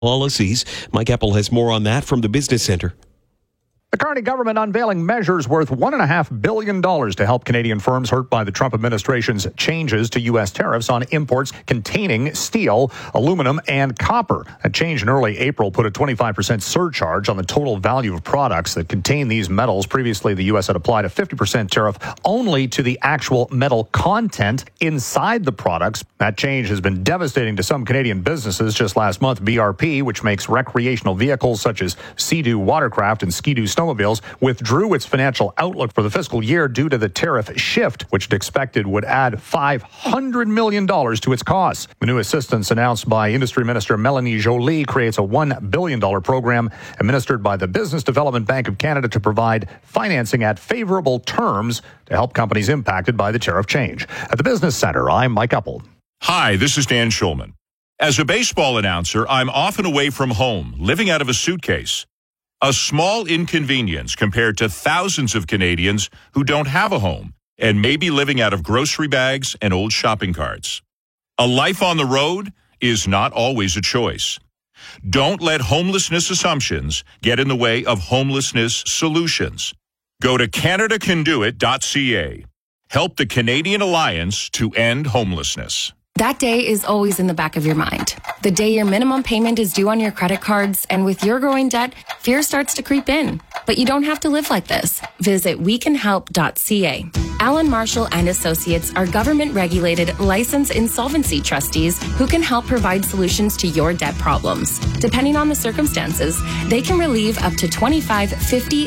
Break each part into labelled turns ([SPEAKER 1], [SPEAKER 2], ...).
[SPEAKER 1] policies. Mike Eppel has more on that from the Business Centre.
[SPEAKER 2] The Carney government unveiling measures worth $1.5 billion to help Canadian firms hurt by the Trump administration's changes to U.S. tariffs on imports containing steel, aluminum, and copper. A change in early April put a 25% surcharge on the total value of products that contain these metals. Previously, the U.S. had applied a 50% tariff only to the actual metal content inside the products. That change has been devastating to some Canadian businesses. Just last month, BRP, which makes recreational vehicles such as Sea-Doo watercraft and Ski-Doo snowmobiles, withdrew its financial outlook for the fiscal year due to the tariff shift, which it expected would add $500 million to its costs. The new assistance announced by Industry Minister Melanie Joly creates a $1 billion program administered by the Business Development Bank of Canada to provide financing at favorable terms to help companies impacted by the tariff change. At the Business Centre, I'm Mike Eppel.
[SPEAKER 3] Hi, this is Dan Schulman. As a baseball announcer, I'm often away from home, living out of a suitcase. A small inconvenience compared to thousands of Canadians who don't have a home and may be living out of grocery bags and old shopping carts. A life on the road is not always a choice. Don't let homelessness assumptions get in the way of homelessness solutions. Go to CanadaCanDoIt.ca. Help the Canadian Alliance to end homelessness.
[SPEAKER 4] That day is always in the back of your mind. The day your minimum payment is due on your credit cards, and with your growing debt, fear starts to creep in. But you don't have to live like this. Visit wecanhelp.ca. Allen Marshall and Associates are government-regulated, licensed insolvency trustees who can help provide solutions to your debt problems. Depending on the circumstances, they can relieve up to 25, 50,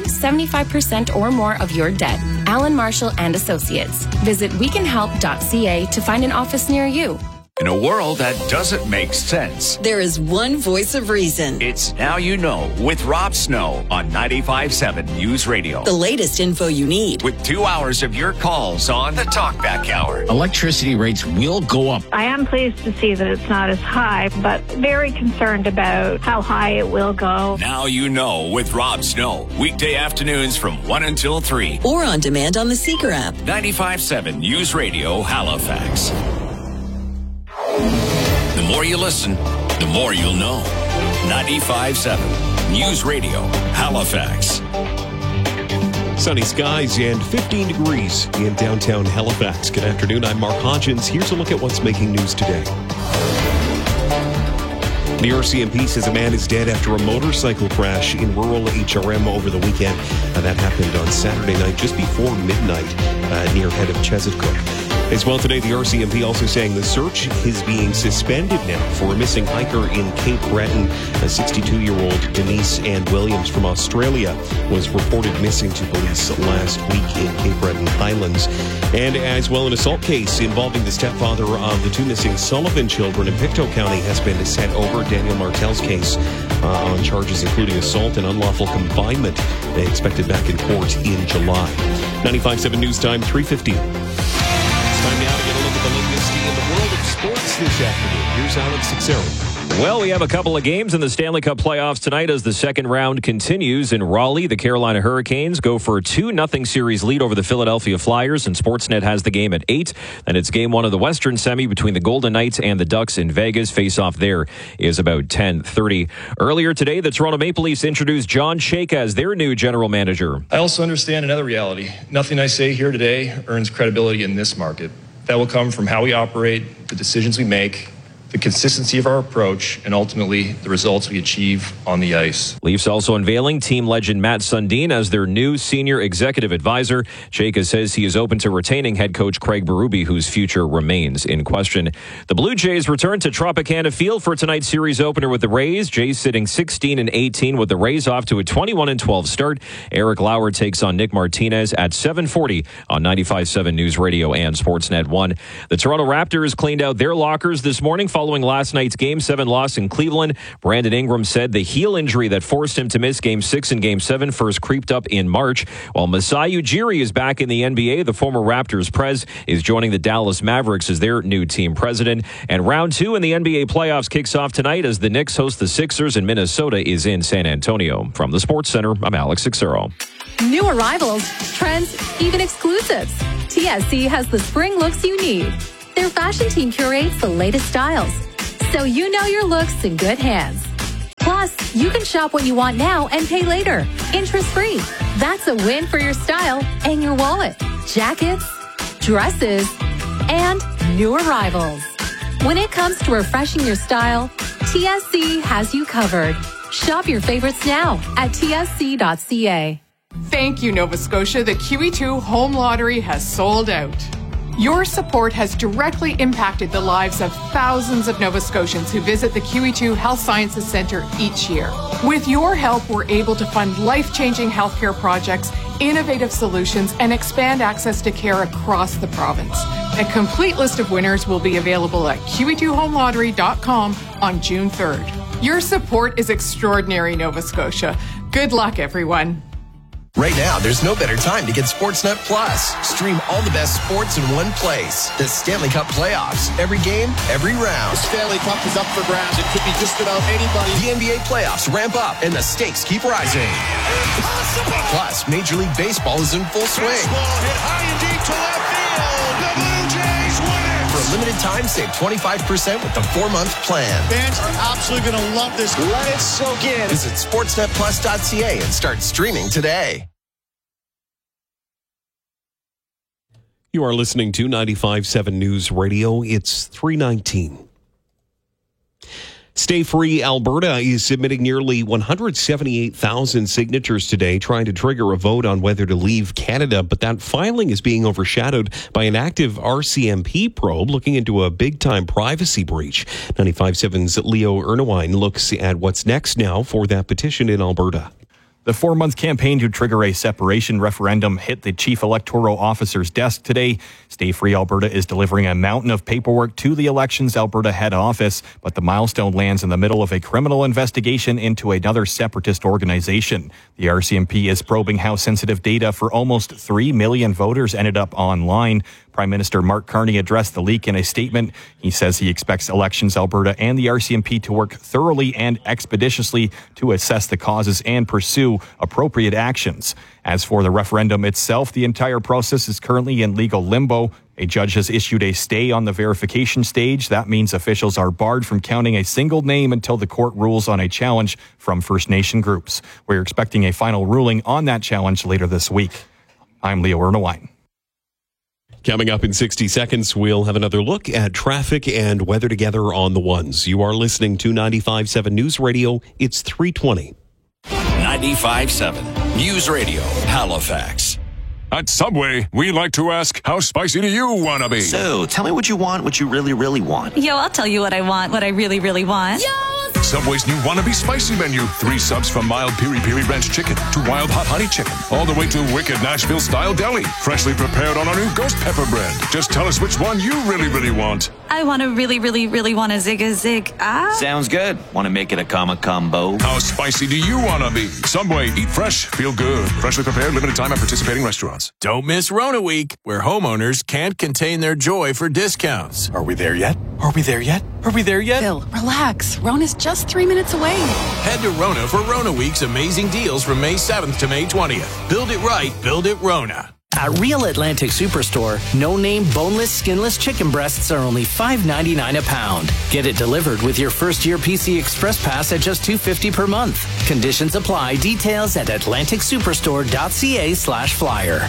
[SPEAKER 4] 75% or more of your debt. Allen Marshall and Associates. Visit wecanhelp.ca to find an office near you.
[SPEAKER 5] In a world that doesn't make sense,
[SPEAKER 6] there is one voice of reason.
[SPEAKER 5] It's Now You Know with Rob Snow on 95.7 News Radio.
[SPEAKER 6] The latest info you need.
[SPEAKER 5] With 2 hours of your calls on the Talkback Hour.
[SPEAKER 7] Electricity rates will go up.
[SPEAKER 8] I am pleased to see that it's not as high, but very concerned about how high it will go.
[SPEAKER 5] Now You Know with Rob Snow. Weekday afternoons from 1 until 3.
[SPEAKER 6] Or on demand on the Seeker app.
[SPEAKER 5] 95.7 News Radio, Halifax. The more you listen, the more you'll know. 95.7 News Radio, Halifax.
[SPEAKER 1] Sunny skies and 15 degrees in downtown Halifax. Good afternoon, I'm Mark Hodgins. Here's a look at what's making news today. The RCMP says a man is dead after a motorcycle crash in rural HRM over the weekend. That happened on Saturday night, just before midnight, near head of Chesetcook. As well today, the RCMP also saying the search is being suspended now for a missing hiker in Cape Breton. A 62-year-old Denise Ann Williams from Australia was reported missing to police last week in Cape Breton Highlands. And as well, an assault case involving the stepfather of the 2 missing Sullivan children in Pictou County has been sent over. Daniel Martel's case on charges including assault and unlawful confinement. They expected back in court in July. 95.7 News Time, 3:15. Time now to get a look at the latest in the world of sports this afternoon. Here's Alex Sixero.
[SPEAKER 9] Well, we have a couple of games in the Stanley Cup playoffs tonight as the second round continues. In Raleigh, the Carolina Hurricanes go for a 2-0 series lead over the Philadelphia Flyers, and Sportsnet has the game at 8. And it's game 1 of the Western Semi between the Golden Knights and the Ducks in Vegas. Face-off there is about 10:30. Earlier today, the Toronto Maple Leafs introduced John Chayka as their new general manager.
[SPEAKER 10] I also understand another reality. Nothing I say here today earns credibility in this market. That will come from how we operate, the decisions we make, the consistency of our approach, and ultimately the results we achieve on the ice.
[SPEAKER 9] Leafs also unveiling team legend Matt Sundin as their new senior executive advisor. Chayka says he is open to retaining head coach Craig Berube, whose future remains in question. The Blue Jays return to Tropicana Field for tonight's series opener with the Rays. Jays sitting 16-18 with the Rays off to a 21-12 start. Eric Lauer takes on Nick Martinez at 7:40 on 95.7 News Radio and Sportsnet 1. The Toronto Raptors cleaned out their lockers this morning following last night's Game 7 loss in Cleveland. Brandon Ingram said the heel injury that forced him to miss Game 6 and Game 7 first creeped up in March. While Masai Ujiri is back in the NBA, the former Raptors prez is joining the Dallas Mavericks as their new team president. And round 2 in the NBA playoffs kicks off tonight as the Knicks host the Sixers and Minnesota is in San Antonio. From the Sports Center, I'm Alex Sixero.
[SPEAKER 11] New arrivals, trends, even exclusives. TSC has the spring looks you need. Their fashion team curates the latest styles, so you know your looks in good hands. Plus, you can shop what you want now and pay later, interest-free. That's a win for your style and your wallet. Jackets, dresses, and new arrivals. When it comes to refreshing your style, TSC has you covered. Shop your favorites now at tsc.ca.
[SPEAKER 12] Thank you, Nova Scotia. The QE2 Home Lottery has sold out. Your support has directly impacted the lives of thousands of Nova Scotians who visit the QE2 Health Sciences Centre each year. With your help, we're able to fund life-changing healthcare projects, innovative solutions, and expand access to care across the province. A complete list of winners will be available at QE2HomeLottery.com on June 3rd. Your support is extraordinary, Nova Scotia. Good luck, everyone.
[SPEAKER 13] Right now, there's no better time to get Sportsnet Plus. Stream all the best sports in one place. The Stanley Cup playoffs. Every game, every round.
[SPEAKER 14] The Stanley Cup is up for grabs. It could be just about anybody.
[SPEAKER 13] The NBA playoffs ramp up and the stakes keep rising. Impossible! Plus, Major League Baseball is in full swing.
[SPEAKER 14] Baseball hit high and deep to left field. The Blue Jays win it!
[SPEAKER 13] For a limited time, save 25% with the 4-month plan.
[SPEAKER 14] Fans are absolutely going to love this. Let it soak in.
[SPEAKER 13] Visit sportsnetplus.ca and start streaming today.
[SPEAKER 1] You are listening to 95.7 News Radio. It's 3:19. Stay Free Alberta is submitting nearly 178,000 signatures today trying to trigger a vote on whether to leave Canada, but that filing is being overshadowed by an active RCMP probe looking into a big-time privacy breach. 95.7's Leo Ernewine looks at what's next now for that petition in Alberta.
[SPEAKER 15] The 4-month campaign to trigger a separation referendum hit the chief electoral officer's desk today. Stay Free Alberta is delivering a mountain of paperwork to the Elections Alberta head office, but the milestone lands in the middle of a criminal investigation into another separatist organization. The RCMP is probing how sensitive data for almost 3 million voters ended up online. Prime Minister Mark Carney addressed the leak in a statement. He says he expects Elections Alberta and the RCMP to work thoroughly and expeditiously to assess the causes and pursue appropriate actions. As for the referendum itself, the entire process is currently in legal limbo. A judge has issued a stay on the verification stage. That means officials are barred from counting a single name until the court rules on a challenge from First Nation groups. We're expecting a final ruling on that challenge later this week. I'm Leo Ernewine.
[SPEAKER 1] Coming up in 60 seconds, we'll have another look at traffic and weather together on the ones. You are listening to 95.7 News Radio. It's 3:20.
[SPEAKER 5] 95.7 News Radio, Halifax.
[SPEAKER 16] At Subway, we like to ask, how spicy do you want to be?
[SPEAKER 17] So, tell me what you want, what you really, really want.
[SPEAKER 18] Yo, I'll tell you what I want, what I really, really want.
[SPEAKER 16] Yo! Subway's new Wannabe Spicy menu. 3 subs from mild piri-piri ranch chicken to wild hot honey chicken, all the way to wicked Nashville-style deli. Freshly prepared on our new ghost pepper bread. Just tell us which one you really, really want.
[SPEAKER 18] I want to really, really, really want a zig.
[SPEAKER 17] Sounds good. Want to make it a combo?
[SPEAKER 16] How spicy do you want to be? Subway, eat fresh, feel good. Freshly prepared, limited time at participating restaurants.
[SPEAKER 19] Don't miss Rona Week, where homeowners can't contain their joy for discounts.
[SPEAKER 16] Are we there yet?
[SPEAKER 19] Are we there yet? Are we there yet?
[SPEAKER 20] Phil, relax. Rona's just 3 minutes away.
[SPEAKER 19] Head to Rona for Rona Week's amazing deals from May 7th to May 20th. Build it right, build it Rona.
[SPEAKER 21] At Real Atlantic Superstore, no-name boneless, skinless chicken breasts are only $5.99 a pound. Get it delivered with your first-year PC Express Pass at just $2.50 per month. Conditions apply. Details at atlanticsuperstore.ca/flyer.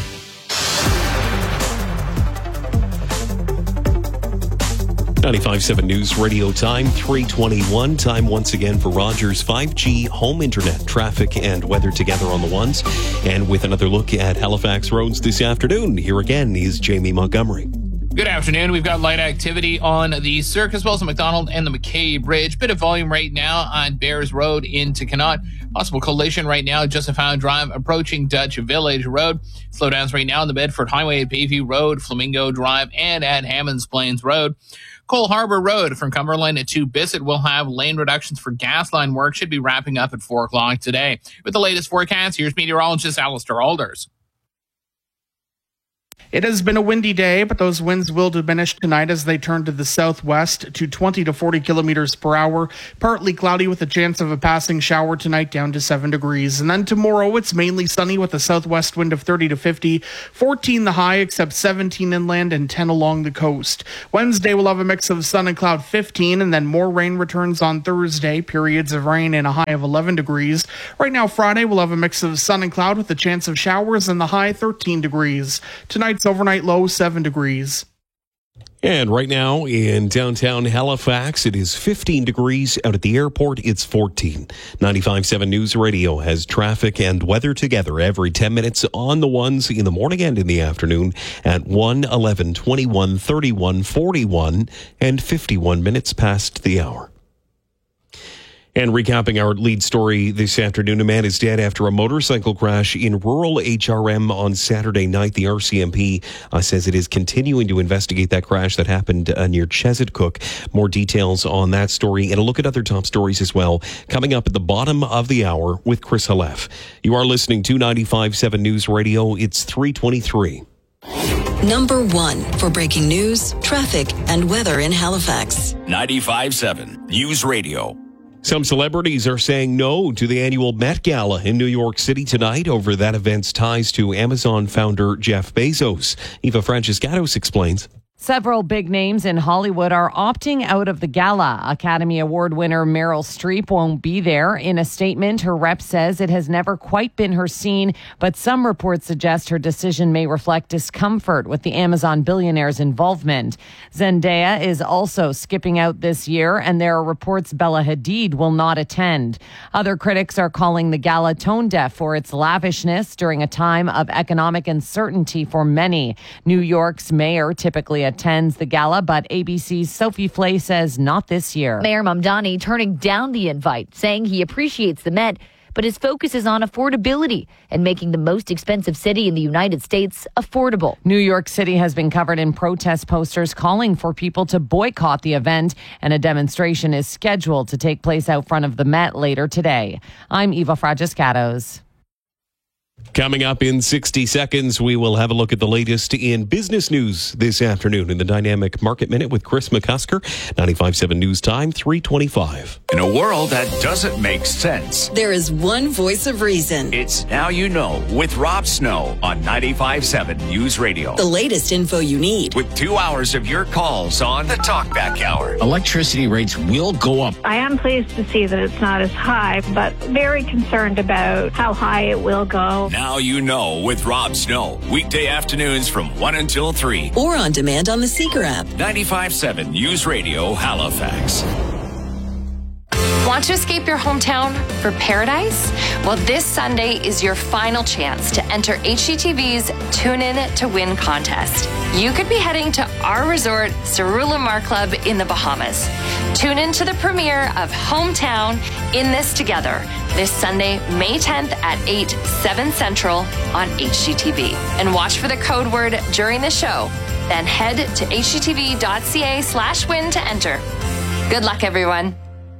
[SPEAKER 1] .95.7 News Radio time, 3:21. Time once again for Rogers 5G home internet, traffic and weather together on the ones. And with another look at Halifax roads this afternoon, here again is Jamie Montgomery.
[SPEAKER 22] Good afternoon. We've got light activity on the Cirque as well as the McDonald and the McKay Bridge. Bit of volume right now on Bears Road into Connaught. Possible collision right now, Joseph Howe Drive approaching Dutch Village Road. Slowdowns right now on the Bedford Highway at Bayview Road, Flamingo Drive, and at Hammonds Plains Road. Cole Harbour Road from Cumberland to Bissett will have lane reductions for gas line work. Should be wrapping up at 4 o'clock today. With the latest forecast, here's meteorologist Alistair Alders.
[SPEAKER 2] It has been a windy day, but those winds will diminish tonight as they turn to the southwest to 20 to 40 kilometers per hour. Partly cloudy with a chance of a passing shower tonight, down to 7 degrees. And then tomorrow, it's mainly sunny with a southwest wind of 30 to 50, 14 the high, except 17 inland and 10 along the coast. Wednesday, we'll have a mix of sun and cloud, 15, and then more rain returns on Thursday, periods of rain and a high of 11 degrees. Right now, Friday, we'll have a mix of sun and cloud with a chance of showers and the high 13 degrees. Tonight's overnight low 7 degrees.
[SPEAKER 1] And right now in downtown Halifax, it is 15 degrees. Out at the airport, it's 14. 95.7 News Radio has traffic and weather together every 10 minutes on the ones in the morning and in the afternoon at 1, 11, 21, 31, 41, and 51 minutes past the hour. And recapping our lead story this afternoon, a man is dead after a motorcycle crash in rural HRM on Saturday night. The RCMP says it is continuing to investigate that crash that happened near Chesetcook. More details on that story and a look at other top stories as well coming up at the bottom of the hour with Chris Halef. You are listening to 95.7 News Radio. It's 3:23.
[SPEAKER 6] Number 1 for breaking news, traffic, and weather in Halifax.
[SPEAKER 5] 95.7 News Radio.
[SPEAKER 1] Some celebrities are saying no to the annual Met Gala in New York City tonight over that event's ties to Amazon founder Jeff Bezos. Eva Franciscatos explains.
[SPEAKER 3] Several big names in Hollywood are opting out of the gala. Academy Award winner Meryl Streep won't be there. In a statement, her rep says it has never quite been her scene, but some reports suggest her decision may reflect discomfort with the Amazon billionaire's involvement. Zendaya is also skipping out this year, and there are reports Bella Hadid will not attend. Other critics are calling the gala tone-deaf for its lavishness during a time of economic uncertainty for many. New York's mayor typically attends the gala, but ABC's Sophie Flay says not this year.
[SPEAKER 23] Mayor Mamdani turning down the invite, saying he appreciates the Met, but his focus is on affordability and making the most expensive city in the United States affordable.
[SPEAKER 3] New York City has been covered in protest posters calling for people to boycott the event, and a demonstration is scheduled to take place out front of the Met later today. I'm Eva Franciscatos.
[SPEAKER 1] Coming up in 60 seconds, we will have a look at the latest in business news this afternoon in the Dynamic Market Minute with Chris McCusker. 95.7 News Time, 3:25.
[SPEAKER 5] In a world that doesn't make sense,
[SPEAKER 6] there is one voice of reason.
[SPEAKER 5] It's Now You Know with Rob Snow on 95.7 News Radio.
[SPEAKER 6] The latest info you need.
[SPEAKER 5] With 2 hours of your calls on the Talkback Hour.
[SPEAKER 7] Electricity rates will go up.
[SPEAKER 8] I am pleased to see that it's not as high, but very concerned about how high it will go.
[SPEAKER 5] Now You Know with Rob Snow. Weekday afternoons from 1 until 3.
[SPEAKER 6] Or on demand on the Seeker app.
[SPEAKER 5] 95.7 News Radio, Halifax.
[SPEAKER 4] Want to escape your hometown for paradise? Well, this Sunday is your final chance to enter HGTV's Tune In to Win contest. You could be heading to our resort, Cerullimar Club in the Bahamas. Tune in to the premiere of Hometown in This Together this Sunday, May 10th at 8, 7 Central on HGTV. And watch for the code word during the show. Then head to hgtv.ca/win to enter. Good luck, everyone.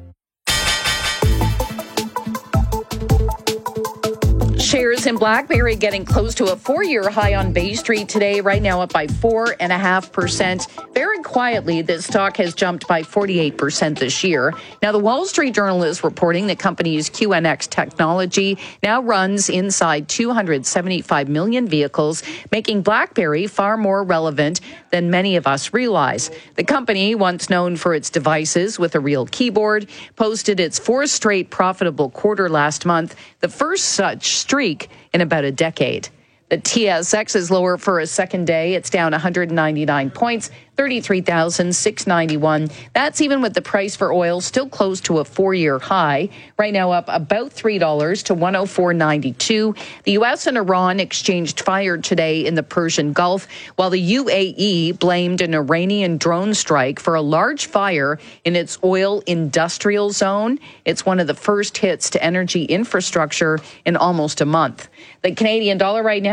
[SPEAKER 3] Shares in BlackBerry getting close to a 4-year high on Bay Street today, right now up by 4.5%. Very quietly, this stock has jumped by 48% this year. Now, the Wall Street Journal is reporting the company's QNX technology now runs inside 275 million vehicles, making BlackBerry far more relevant than many of us realize. The company, once known for its devices with a real keyboard, posted its 4th straight profitable quarter last month, the first such streak in about a decade. The TSX is lower for a second day. It's down 199 points, 33,691. That's even with the price for oil still close to a 4-year high. Right now up about $3 to 104.92. The U.S. and Iran exchanged fire today in the Persian Gulf, while the UAE blamed an Iranian drone strike for a large fire in its oil industrial zone. It's one of the first hits to energy infrastructure in almost a month. The Canadian dollar right now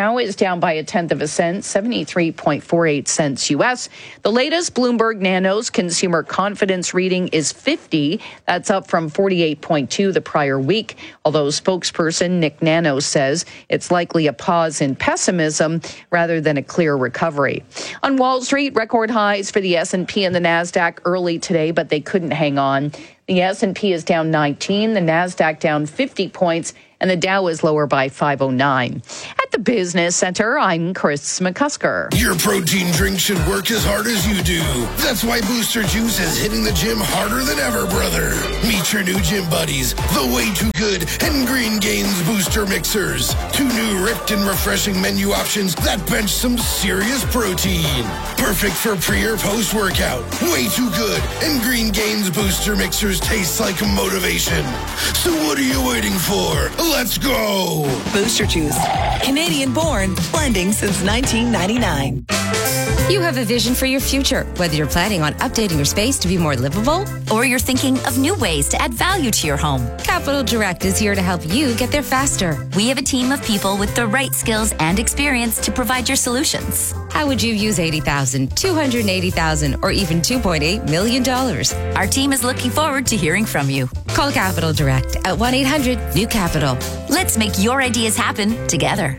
[SPEAKER 3] now is down by 1/10 cent, 73.48 cents U.S. The latest Bloomberg Nanos consumer confidence reading is 50. That's up from 48.2 the prior week, although spokesperson Nick Nano says it's likely a pause in pessimism rather than a clear recovery. On Wall Street, record highs for the S&P and the NASDAQ early today, but they couldn't hang on. The S&P is down 19, the NASDAQ down 50 points, and the Dow is lower by 509. At the Business Center, I'm Chris McCusker.
[SPEAKER 14] Your protein drink should work as hard as you do. That's why Booster Juice is hitting the gym harder than ever, brother. Meet your new gym buddies, the Way Too Good and Green Gains Booster Mixers. 2 new ripped and refreshing menu options that bench some serious protein. Perfect for pre or post workout. Way Too Good and Green Gains Booster Mixers taste like motivation. So what are you waiting for? Let's go!
[SPEAKER 9] Booster Juice. Canadian born, blending since 1999.
[SPEAKER 10] You have a vision for your future, whether you're planning on updating your space to be more livable, or you're thinking of new ways to add value to your home. Capital Direct is here to help you get there faster.
[SPEAKER 11] We have a team of people with the right skills and experience to provide your solutions.
[SPEAKER 10] How would you use $80,000, $280,000, or even $2.8 million?
[SPEAKER 11] Our team is looking forward to hearing from you.
[SPEAKER 10] Call Capital Direct at 1-800-NEW-CAPITAL.
[SPEAKER 11] Let's make your ideas happen together.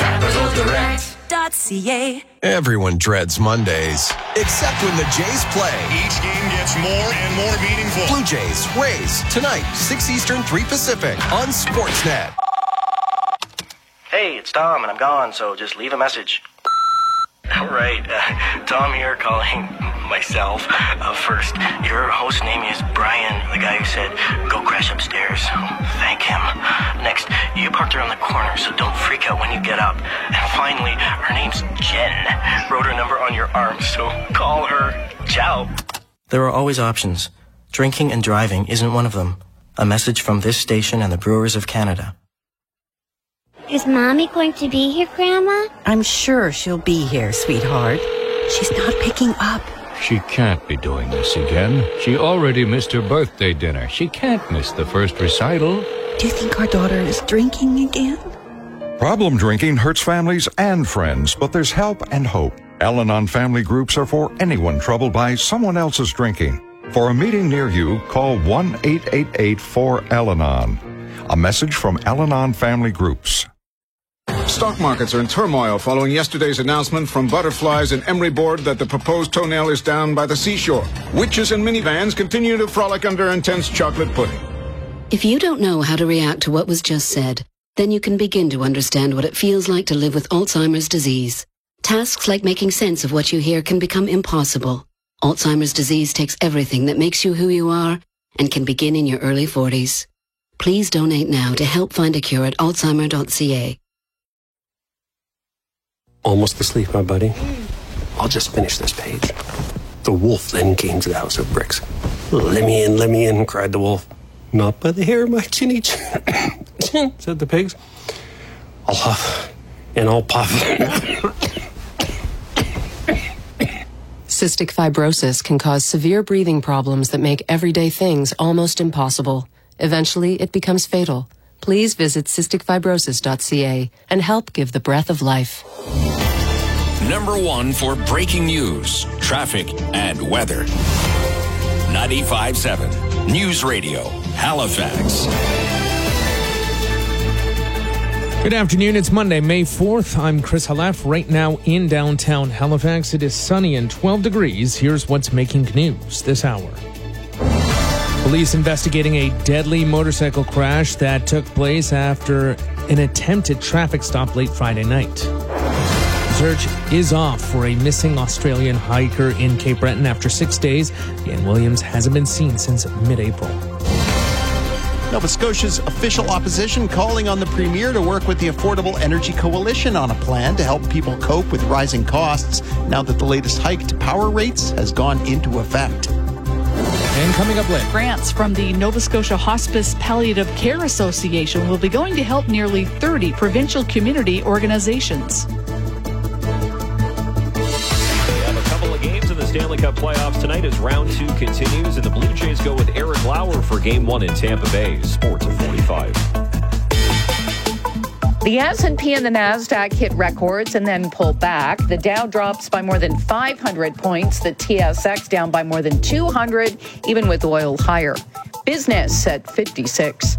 [SPEAKER 9] CapitalDirect.ca.
[SPEAKER 13] Everyone dreads Mondays, except when the Jays play.
[SPEAKER 14] Each game gets more and more meaningful.
[SPEAKER 13] Blue Jays, Rays, tonight, 6 Eastern, 3 Pacific, on Sportsnet.
[SPEAKER 24] Hey, it's Tom, and I'm gone, so just leave a message. All right, Tom here calling myself. First, your host name is Brian, the guy who said, go crash upstairs. Thank him. Next, you parked around the corner, so don't freak out when you get up. And finally, her name's Jen. Wrote her number on your arm, so call her. Ciao.
[SPEAKER 25] There are always options. Drinking and driving isn't one of them. A message from this station and the Brewers of Canada.
[SPEAKER 26] Is Mommy going to be here, Grandma?
[SPEAKER 27] I'm sure she'll be here, sweetheart. She's not picking up.
[SPEAKER 28] She can't be doing this again. She already missed her birthday dinner. She can't miss the first recital.
[SPEAKER 27] Do you think our daughter is drinking again?
[SPEAKER 29] Problem drinking hurts families and friends, but there's help and hope. Al-Anon family groups are for anyone troubled by someone else's drinking. For a meeting near you, call 1-888-4-Al-Anon. A message from Al-Anon family groups.
[SPEAKER 30] Stock markets are in turmoil following yesterday's announcement from Butterflies and Emery Board that the proposed toenail is down by the seashore. Witches and minivans continue to frolic under intense chocolate pudding.
[SPEAKER 31] If you don't know how to react to what was just said, then you can begin to understand what it feels like to live with Alzheimer's disease. Tasks like making sense of what you hear can become impossible. Alzheimer's disease takes everything that makes you who you are and can begin in your early 40s. Please donate now to help find a cure at alzheimer.ca.
[SPEAKER 32] Almost asleep, my buddy. I'll just finish this page. The wolf then came to the house of bricks. Let me in, cried the wolf. Not by the hair of my chinny chin, said the pigs. I'll huff and I'll puff.
[SPEAKER 33] Cystic fibrosis can cause severe breathing problems that make everyday things almost impossible. Eventually, it becomes fatal. Please visit cysticfibrosis.ca and help give the breath of life.
[SPEAKER 5] Number 1 for breaking news, traffic, and weather. 95.7 News Radio, Halifax.
[SPEAKER 34] Good afternoon. It's Monday, May 4th. I'm Chris Halef. Right now in downtown Halifax, it is sunny and 12 degrees. Here's what's making news this hour. Police investigating a deadly motorcycle crash that took place after an attempted traffic stop late Friday night. Search is off for a missing Australian hiker in Cape Breton after 6 days. Ian Williams hasn't been seen since mid-April.
[SPEAKER 35] Nova Scotia's official opposition calling on the Premier to work with the Affordable Energy Coalition on a plan to help people cope with rising costs now that the latest hike to power rates has gone into effect.
[SPEAKER 34] And coming up later,
[SPEAKER 36] grants from the Nova Scotia Hospice Palliative Care Association will be going to help nearly 30 provincial community organizations.
[SPEAKER 37] Games in the Stanley Cup playoffs tonight as round 2 continues, and the Blue Jays go with Eric Lauer for game 1 in Tampa Bay. Sports at 45.
[SPEAKER 36] The S&P and the NASDAQ hit records and then pulled back. The Dow drops by more than 500 points. The TSX down by more than 200, even with oil higher. Business at 56.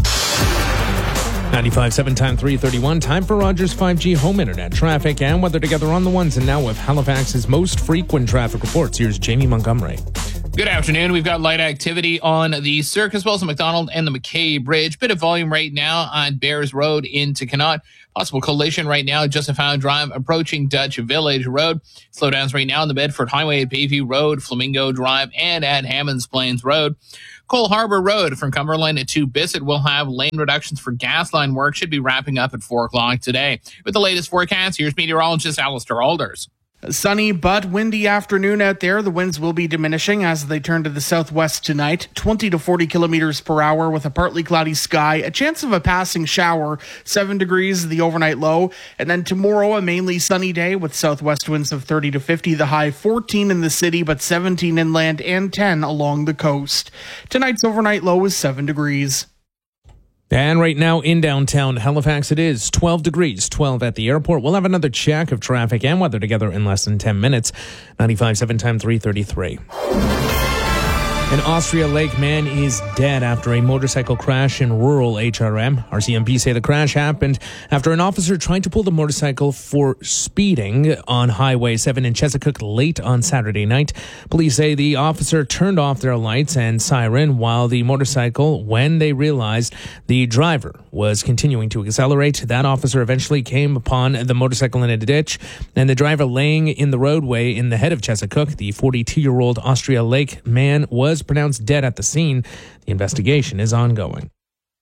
[SPEAKER 34] 95.7 time 3:31. Time for Rogers 5G home internet traffic and weather together on the ones and now with Halifax's most frequent traffic reports. Here's Jamie Montgomery.
[SPEAKER 1] Good afternoon. We've got light activity on the Circus, Wilson McDonald, and the McKay Bridge. Bit of volume right now on Bears Road into Connaught. Possible collision right now at Joseph Howe Drive approaching Dutch Village Road. Slowdowns right now on the Bedford Highway at Bayview Road, Flamingo Drive, and at Hammonds Plains Road. Cole Harbour Road from Cumberland to Bissett will have lane reductions for gas line work. Should be wrapping up at 4 o'clock today. With the latest forecast, here's meteorologist Alistair Alders.
[SPEAKER 2] A sunny but windy afternoon out there. The winds will be diminishing as they turn to the southwest tonight. 20 to 40 kilometers per hour with a partly cloudy sky. A chance of a passing shower. 7 degrees the overnight low. And then tomorrow, a mainly sunny day with southwest winds of 30 to 50. The high 14 in the city, but 17 inland and 10 along the coast. Tonight's overnight low is 7 degrees.
[SPEAKER 34] And right now in downtown Halifax, it is 12 degrees, 12 at the airport. We'll have another check of traffic and weather together in less than 10 minutes. 95.7 time 3:33. An Austria Lake man is dead after a motorcycle crash in rural HRM. RCMP say the crash happened after an officer tried to pull the motorcycle for speeding on Highway 7 in Chesapeake late on Saturday night. Police say the officer turned off their lights and siren while the motorcycle, when they realized the driver was continuing to accelerate. That officer eventually came upon the motorcycle in a ditch and the driver laying in the roadway in the head of Chesapeake. The 42-year-old Austria Lake man was pronounced dead at the scene. The investigation is ongoing.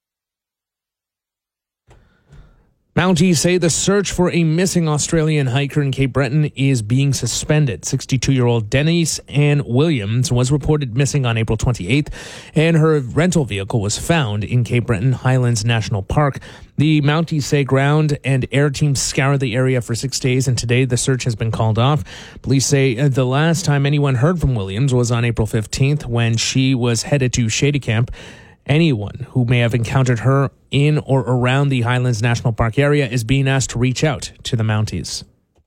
[SPEAKER 34] Mounties say the search for a missing Australian hiker in Cape Breton is being suspended. 62-year-old Denise Ann Williams was reported missing on April 28th, and her rental vehicle was found in Cape Breton Highlands National Park. The Mounties say ground and air teams scoured the area for 6 days, and today the search has been called off. Police say the last time anyone heard from Williams was on April 15th when she was headed to Shady Camp. Anyone who may have encountered her in or around the Highlands National Park area is being asked to reach out to the Mounties.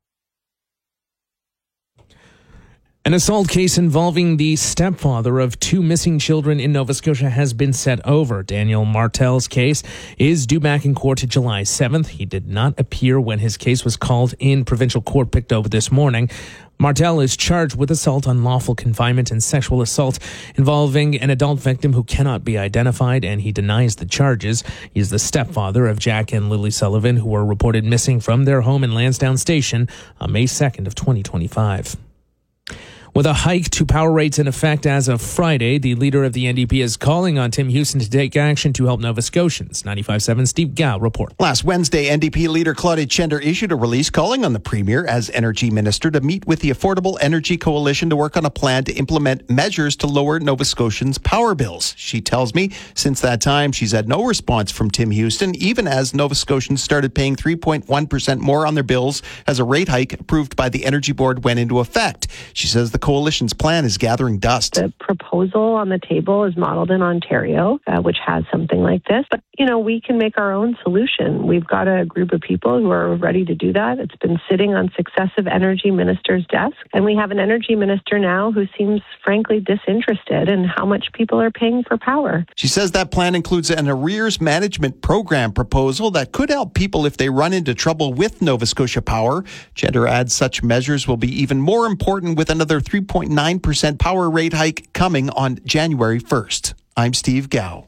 [SPEAKER 34] An assault case involving the stepfather of 2 missing children in Nova Scotia has been set over. Daniel Martel's case is due back in court July 7th. He did not appear when his case was called in provincial court, picked over this morning. Martel is charged with assault, unlawful confinement, and sexual assault involving an adult victim who cannot be identified, and he denies the charges. He is the stepfather of Jack and Lily Sullivan, who were reported missing from their home in Lansdowne Station on May 2nd of 2025. With a hike to power rates in effect as of Friday, the leader of the NDP is calling on Tim Houston to take action to help Nova Scotians. 95.7 Steve Gow report.
[SPEAKER 35] Last Wednesday, NDP leader Claudia Chender issued a release calling on the Premier as Energy Minister to meet with the Affordable Energy Coalition to work on a plan to implement measures to lower Nova Scotians' power bills. She tells me since that time, she's had no response from Tim Houston, even as Nova Scotians started paying 3.1% more on their bills as a rate hike approved by the Energy Board went into effect. She says the coalition's plan is gathering dust.
[SPEAKER 3] The proposal on the table is modeled in Ontario, which has something like this. But, we can make our own solution. We've got a group of people who are ready to do that. It's been sitting on successive energy ministers' desks. And we have an energy minister now who seems, frankly, disinterested in how much people are paying for power.
[SPEAKER 35] She says that plan includes an arrears management program proposal that could help people if they run into trouble with Nova Scotia Power. Chender adds such measures will be even more important with another 3.9% power rate hike coming on January 1st. I'm Steve Gow.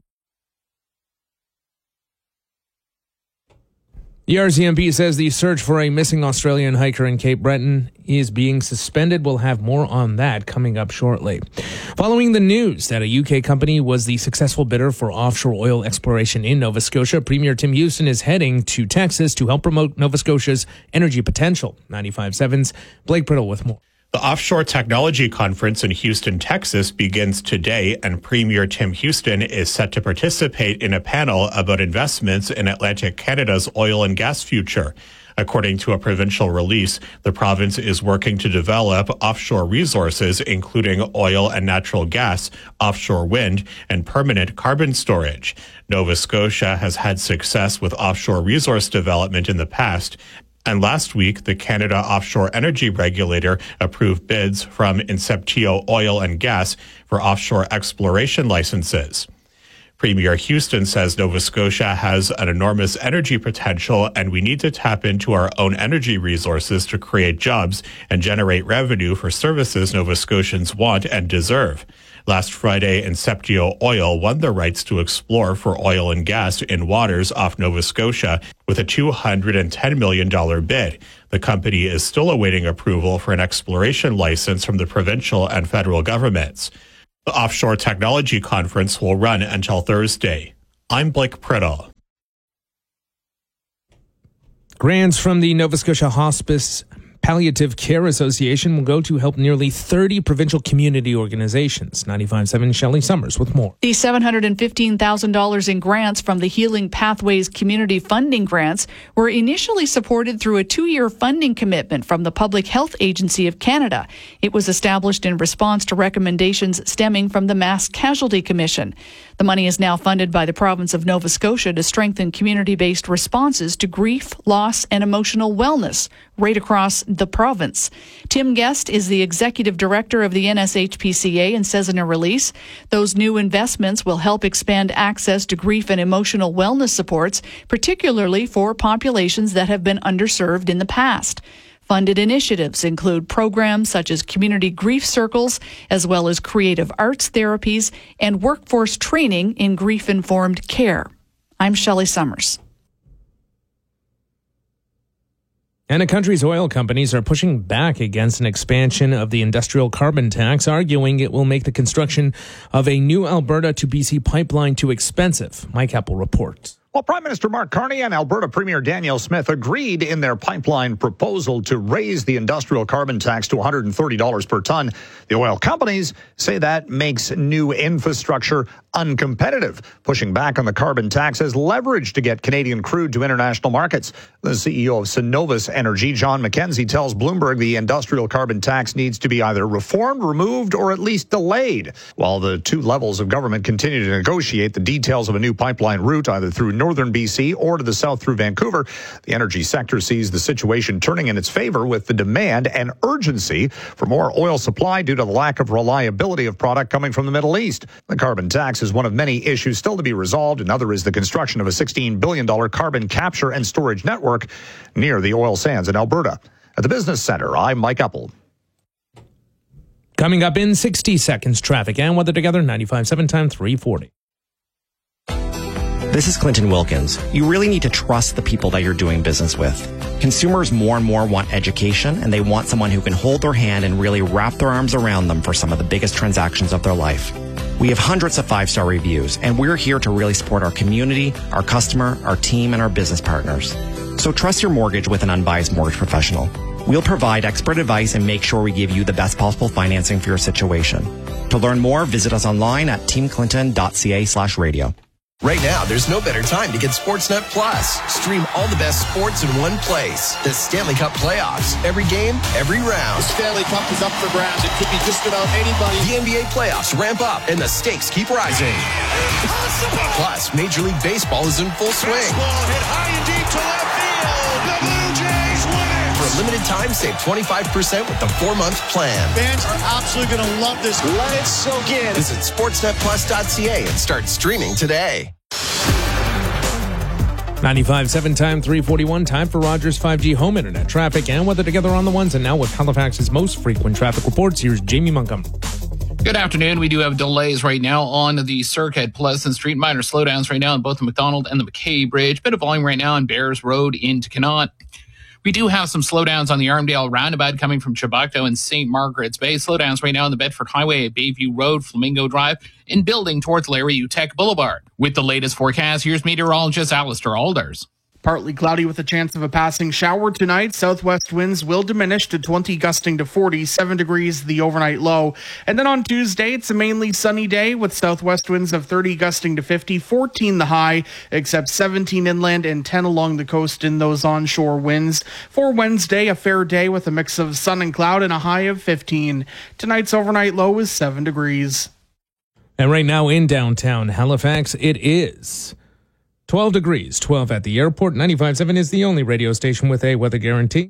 [SPEAKER 34] The RCMP says the search for a missing Australian hiker in Cape Breton is being suspended. We'll have more on that coming up shortly. Following the news that a UK company was the successful bidder for offshore oil exploration in Nova Scotia, Premier Tim Houston is heading to Texas to help promote Nova Scotia's energy potential. 95.7's Blake Brittle with more.
[SPEAKER 4] The Offshore Technology Conference in Houston, Texas begins today, and Premier Tim Houston is set to participate in a panel about investments in Atlantic Canada's oil and gas future. According to a provincial release, the province is working to develop offshore resources, including oil and natural gas, offshore wind, and permanent carbon storage. Nova Scotia has had success with offshore resource development in the past, and last week, the Canada Offshore Energy Regulator approved bids from Inceptio Oil and Gas for offshore exploration licenses. Premier Houston says Nova Scotia has an enormous energy potential, and we need to tap into our own energy resources to create jobs and generate revenue for services Nova Scotians want and deserve. Last Friday, Inceptio Oil won the rights to explore for oil and gas in waters off Nova Scotia with a $210 million bid. The company is still awaiting approval for an exploration license from the provincial and federal governments. The Offshore Technology Conference will run until Thursday. I'm Blake Priddle.
[SPEAKER 34] Grants from the Nova Scotia Hospice Palliative Care Association will go to help nearly 30 provincial community organizations. 95.7 Shelley Summers with more.
[SPEAKER 6] The $715,000 in grants from the Healing Pathways Community Funding Grants were initially supported through a 2-year funding commitment from the Public Health Agency of Canada. It was established in response to recommendations stemming from the Mass Casualty Commission. The money is now funded by the province of Nova Scotia to strengthen community-based responses to grief, loss, and emotional wellness right across the province. Tim Guest is the executive director of the NSHPCA and says in a release, those new investments will help expand access to grief and emotional wellness supports, particularly for populations that have been underserved in the past. Funded initiatives include programs such as community grief circles, as well as creative arts therapies and workforce training in grief-informed care. I'm Shelley Summers.
[SPEAKER 34] And the country's oil companies are pushing back against an expansion of the industrial carbon tax, arguing it will make the construction of a new Alberta to BC pipeline too expensive. Mike Apple reports.
[SPEAKER 7] Well, Prime Minister Mark Carney and Alberta Premier Danielle Smith agreed in their pipeline proposal to raise the industrial carbon tax to $130 per ton. The oil companies say that makes new infrastructure uncompetitive. Pushing back on the carbon tax as leverage to get Canadian crude to international markets. The CEO of Cenovus Energy, John McKenzie, tells Bloomberg the industrial carbon tax needs to be either reformed, removed, or at least delayed. While the two levels of government continue to negotiate the details of a new pipeline route, either through northern BC or to the south through Vancouver, the energy sector sees the situation turning in its favor with the demand and urgency for more oil supply due to the lack of reliability of product coming from the Middle East. The carbon tax is one of many issues still to be resolved. Another is the construction of a $16 billion carbon capture and storage network near the oil sands in Alberta. At the Business Center, I'm Mike Apple.
[SPEAKER 34] Coming up in 60 seconds, traffic and weather together, 95.7 time 340.
[SPEAKER 8] This is Clinton Wilkins. You really need to trust the people that you're doing business with. Consumers more and more want education, and they want someone who can hold their hand and really wrap their arms around them for some of the biggest transactions of their life. We have hundreds of 5-star reviews, and we're here to really support our community, our customer, our team, and our business partners. So trust your mortgage with an unbiased mortgage professional. We'll provide expert advice and make sure we give you the best possible financing for your situation. To learn more, visit us online at teamclinton.ca/radio.
[SPEAKER 13] Right now, there's no better time to get Sportsnet Plus. Stream all the best sports in one place. The Stanley Cup playoffs. Every game, every round.
[SPEAKER 9] The Stanley Cup is up for grabs. It could be just about anybody.
[SPEAKER 13] The NBA playoffs ramp up, and the stakes keep rising. Impossible! Plus, Major League Baseball is in full swing.
[SPEAKER 9] Baseball hit high and deep to left field. The Blue Jays win it!
[SPEAKER 13] For a limited time, save 25% with the 4-month plan.
[SPEAKER 9] Fans are absolutely going to love this. Let it soak in.
[SPEAKER 13] Visit sportsnetplus.ca and start streaming today.
[SPEAKER 34] 95.7 time 341. Time for Rogers 5G home internet traffic and weather together on the ones. And now with Halifax's most frequent traffic reports, here's Jamie Montgomery.
[SPEAKER 1] Good afternoon. We do have delays right now on the Circuit Pleasant Street. Minor slowdowns right now on both the McDonald and the McKay Bridge. Bit of volume right now on Bears Road into Connaught. We do have some slowdowns on the Armdale Roundabout coming from Chebucto and St. Margaret's Bay. Slowdowns right now on the Bedford Highway at Bayview Road, Flamingo Drive, and building towards Larry Utech Boulevard. With the latest forecast, here's meteorologist Alistair Alders.
[SPEAKER 2] Partly cloudy with a chance of a passing shower tonight. Southwest winds will diminish to 20, gusting to 40, 7 degrees the overnight low. And then on Tuesday, it's a mainly sunny day with southwest winds of 30, gusting to 50, 14 the high, except 17 inland and 10 along the coast in those onshore winds. For Wednesday, a fair day with a mix of sun and cloud and a high of 15. Tonight's overnight low is 7 degrees.
[SPEAKER 34] And right now in downtown Halifax, it is 12 degrees, 12 at the airport. 95.7 is the only radio station with a weather guarantee.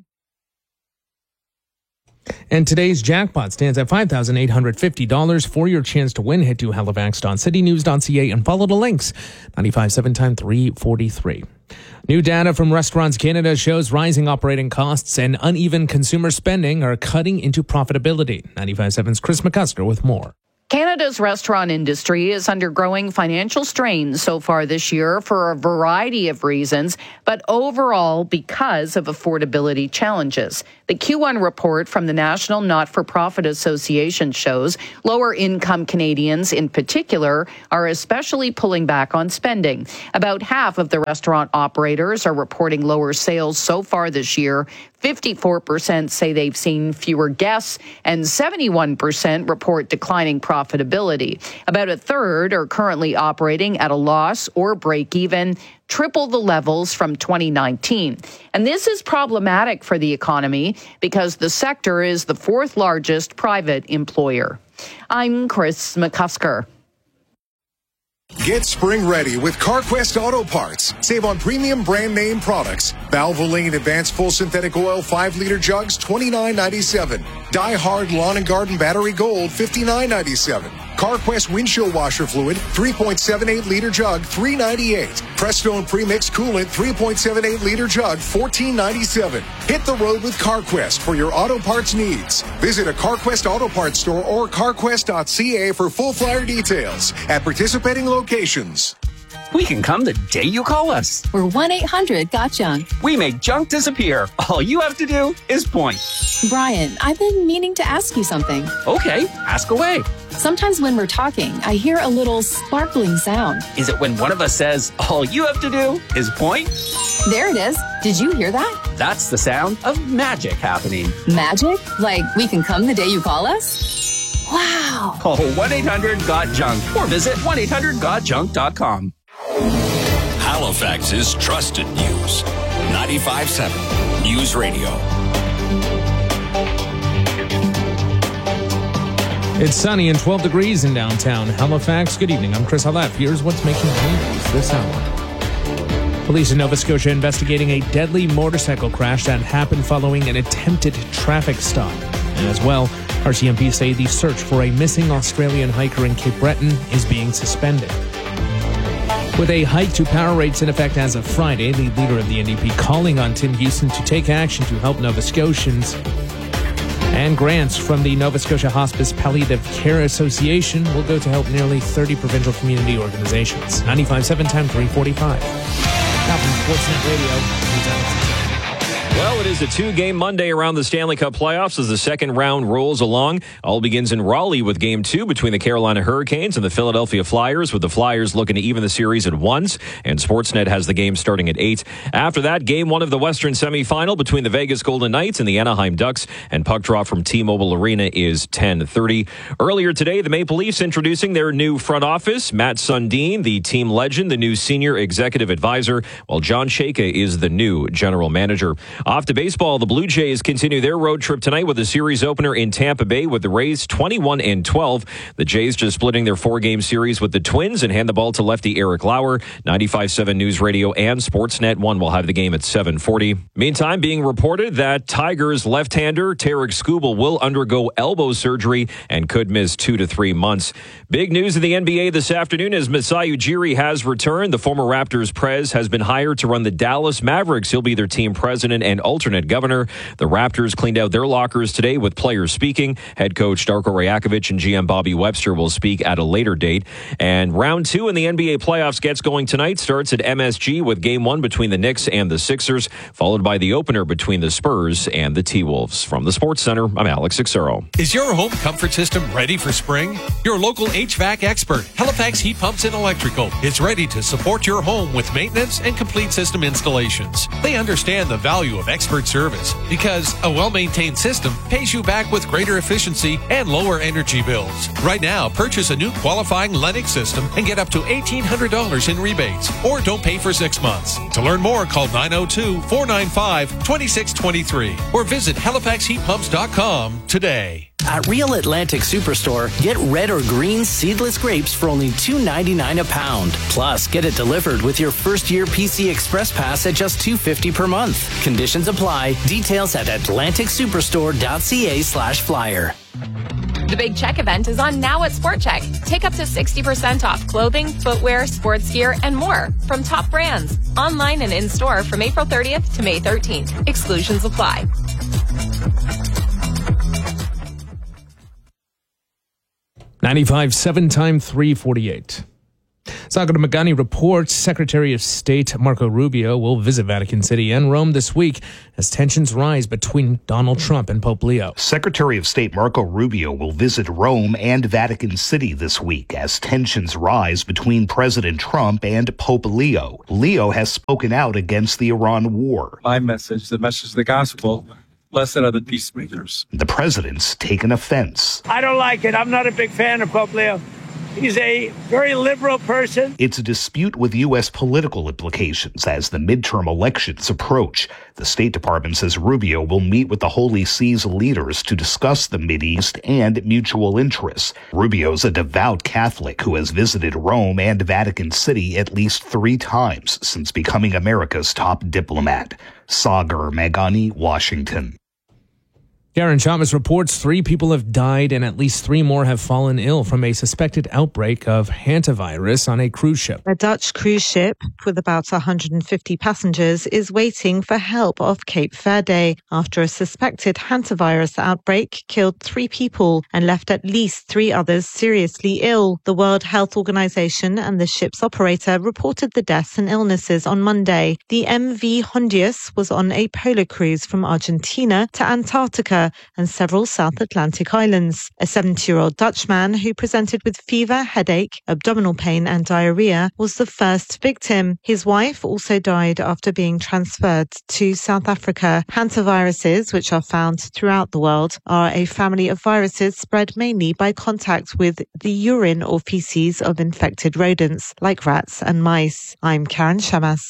[SPEAKER 34] And today's jackpot stands at $5,850. For your chance to win, head to halifax.citynews.ca and follow the links. 95.7 time 3:43. New data from Restaurants Canada shows rising operating costs and uneven consumer spending are cutting into profitability. 95.7's Chris McCusker with more.
[SPEAKER 36] Canada's restaurant industry is undergoing financial strain so far this year for a variety of reasons, but overall because of affordability challenges. The Q1 report from the National Not-for-Profit Association shows lower-income Canadians in particular are especially pulling back on spending. About half of the restaurant operators are reporting lower sales so far this year. 54% say they've seen fewer guests, and 71% report declining profitability. About a third are currently operating at a loss or break even, triple the levels from 2019. And this is problematic for the economy because the sector is the fourth largest private employer. I'm Chris McCusker.
[SPEAKER 10] Get spring ready with CarQuest Auto Parts. Save on premium brand name products. Valvoline Advanced Full Synthetic Oil 5-liter jugs, $29.97. Die Hard Lawn and Garden Battery Gold, $59.97. CarQuest Windshield Washer Fluid, 3.78-liter jug, $3.98. Prestone Premix Coolant, 3.78-liter jug, $14.97. Hit the road with CarQuest for your auto parts needs. Visit a CarQuest Auto Parts store or carquest.ca for full flyer details at participating locations.
[SPEAKER 11] We can come the day you call us.
[SPEAKER 12] We're 1-800-GOT-JUNK.
[SPEAKER 11] We make junk disappear. All you have to do is point.
[SPEAKER 12] Brian, I've been meaning to ask you something.
[SPEAKER 11] Okay, ask away.
[SPEAKER 12] Sometimes when we're talking, I hear a little sparkling sound.
[SPEAKER 11] Is it when one of us says, all you have to do is point?
[SPEAKER 12] There it is. Did you hear that?
[SPEAKER 11] That's the sound of magic happening.
[SPEAKER 12] Magic? Like we can come the day you call us? Wow.
[SPEAKER 11] Call 1-800-GOT-JUNK or visit 1-800-GOT-JUNK.com.
[SPEAKER 5] Halifax's trusted news. 95.7 News Radio.
[SPEAKER 34] It's sunny and 12 degrees in downtown Halifax. Good evening. I'm Chris Halef. Here's what's making news this hour. Police in Nova Scotia investigating a deadly motorcycle crash that happened following an attempted traffic stop. And as well, RCMP say the search for a missing Australian hiker in Cape Breton is being suspended. With a hike to power rates in effect as of Friday, the leader of the NDP calling on Tim Houston to take action to help Nova Scotians. And grants from the Nova Scotia Hospice Palliative Care Association will go to help nearly 30 provincial community organizations. 95.7 time 3:45. Now from Sportsnet Radio,
[SPEAKER 37] Well, it is a two-game Monday around the Stanley Cup playoffs as the second round rolls along. All begins in Raleigh with Game 2 between the Carolina Hurricanes and the Philadelphia Flyers, with the Flyers looking to even the series at once, and Sportsnet has the game starting at 8. After that, Game 1 of the Western semifinal between the Vegas Golden Knights and the Anaheim Ducks, and puck drop from T-Mobile Arena is 10:30. Earlier today, the Maple Leafs introducing their new front office. Matt Sundin, the team legend, the new senior executive advisor, while John Shaka is the new general manager. Off to baseball, the Blue Jays continue their road trip tonight with a series opener in Tampa Bay with the Rays 21-12. The Jays just splitting their 4-game series with the Twins and hand the ball to lefty Eric Lauer. 95.7 News Radio and Sportsnet 1 will have the game at 7:40. Meantime, being reported that Tigers left-hander Tarek Skubal will undergo elbow surgery and could miss 2 to 3 months. Big news in the NBA this afternoon as Masai Ujiri has returned. The former Raptors Prez has been hired to run the Dallas Mavericks. He'll be their team president and and alternate governor. The Raptors cleaned out their lockers today with players speaking. Head coach Darko Rajakovic and GM Bobby Webster will speak at a later date. And round 2 in the NBA playoffs gets going tonight. Starts at MSG with Game 1 between the Knicks and the Sixers, followed by the opener between the Spurs and the T-Wolves. From the Sports Center, I'm Alex Sixero.
[SPEAKER 14] Is your home comfort system ready for spring? Your local HVAC expert, Halifax Heat Pumps and Electrical, is ready to support your home with maintenance and complete system installations. They understand the value of expert service because a well-maintained system pays you back with greater efficiency and lower energy bills. Right now, purchase a new qualifying Lennox system and get up to $1,800 in rebates, or don't pay for 6 months. To learn more, call 902-495-2623 or visit HalifaxHeatPumps.com today.
[SPEAKER 15] At Real Atlantic Superstore, get red or green seedless grapes for only $2.99 a pound. Plus, get it delivered with your first year PC Express Pass at just $2.50 per month. Conditions apply. Details at atlanticsuperstore.ca/flyer.
[SPEAKER 16] The Big Check event is on now at Sport Check. Take up to 60% off clothing, footwear, sports gear, and more from top brands. Online and in-store from April 30th to May 13th. Exclusions apply.
[SPEAKER 34] 95.7 time 3:48. Sagar Magani reports Secretary of State Marco Rubio will visit Vatican City and Rome this week as tensions rise between Donald Trump and Pope Leo.
[SPEAKER 17] Secretary of State Marco Rubio will visit Rome and Vatican City this week as tensions rise between President Trump and Pope Leo. Leo has spoken out against the Iran war.
[SPEAKER 18] My message, the message of the gospel, blessed are the peacemakers.
[SPEAKER 17] The president's taken offense.
[SPEAKER 19] I don't like it. I'm not a big fan of Pope Leo. He's a very liberal person.
[SPEAKER 17] It's a dispute with U.S. political implications as the midterm elections approach. The State Department says Rubio will meet with the Holy See's leaders to discuss the Mideast and mutual interests. Rubio's a devout Catholic who has visited Rome and Vatican City at least 3 times since becoming America's top diplomat. Sagar Magani, Washington.
[SPEAKER 34] Karen Chalmers reports 3 people have died and at least 3 more have fallen ill from a suspected outbreak of hantavirus on a cruise ship.
[SPEAKER 20] A Dutch cruise ship with about 150 passengers is waiting for help off Cape Verde after a suspected hantavirus outbreak killed 3 people and left at least 3 others seriously ill. The World Health Organization and the ship's operator reported the deaths and illnesses on Monday. The MV Hondius was on a polar cruise from Argentina to Antarctica and several South Atlantic islands. A 70-year-old Dutchman who presented with fever, headache, abdominal pain and diarrhea was the first victim. His wife also died after being transferred to South Africa. Hantaviruses, which are found throughout the world, are a family of viruses spread mainly by contact with the urine or feces of infected rodents like rats and mice. I'm Karen Shamas.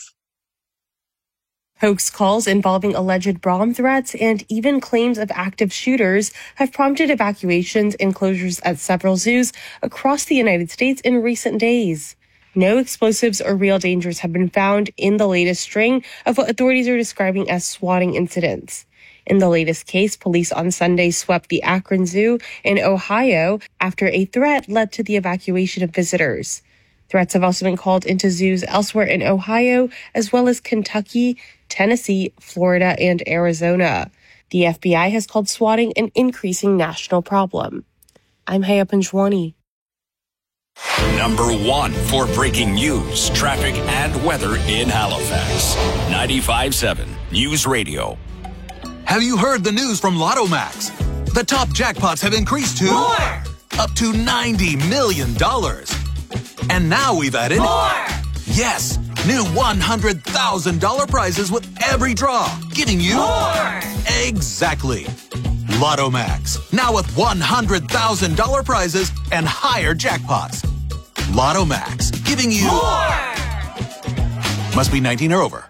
[SPEAKER 21] Hoax calls involving alleged bomb threats and even claims of active shooters have prompted evacuations and closures at several zoos across the United States in recent days. No explosives or real dangers have been found in the latest string of what authorities are describing as swatting incidents. In the latest case, police on Sunday swept the Akron Zoo in Ohio after a threat led to the evacuation of visitors. Threats have also been called into zoos elsewhere in Ohio, as well as Kentucky, Tennessee, Florida, and Arizona. The FBI has called swatting an increasing national problem. I'm Haya Panjwani.
[SPEAKER 5] Number 1 for breaking news, traffic, and weather in Halifax. 95.7 News Radio.
[SPEAKER 22] Have you heard the news from Lotto Max? The top jackpots have increased to more! Up to $90 million. And now we've added more! Yes, new $100,000 prizes with every draw, giving you more! Exactly. Lotto Max, now with $100,000 prizes and higher jackpots. Lotto Max, giving you more! Must be 19 or over.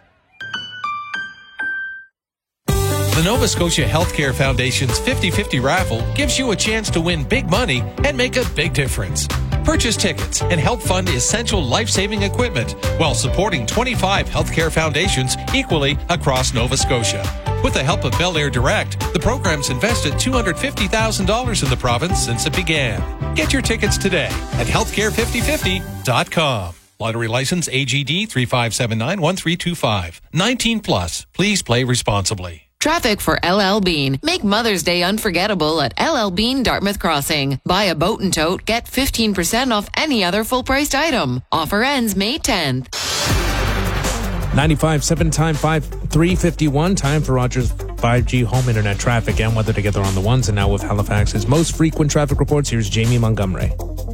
[SPEAKER 14] The Nova Scotia Healthcare Foundation's 50-50 raffle gives you a chance to win big money and make a big difference. Purchase tickets and help fund essential life-saving equipment while supporting 25 healthcare foundations equally across Nova Scotia. With the help of Bel Air Direct, the program's invested $250,000 in the province since it began. Get your tickets today at healthcare5050.com. Lottery license AGD 35791325. 19 plus. Please play responsibly.
[SPEAKER 3] Traffic for LL Bean. Make Mother's Day unforgettable at LL Bean Dartmouth Crossing. Buy a boat and tote, get 15% off any other full-priced item. Offer ends May 10th.
[SPEAKER 34] 95.7 time 3:51. Time for Rogers 5G home internet traffic and weather together on the ones. And now with Halifax's most frequent traffic reports, here's Jamie Montgomery.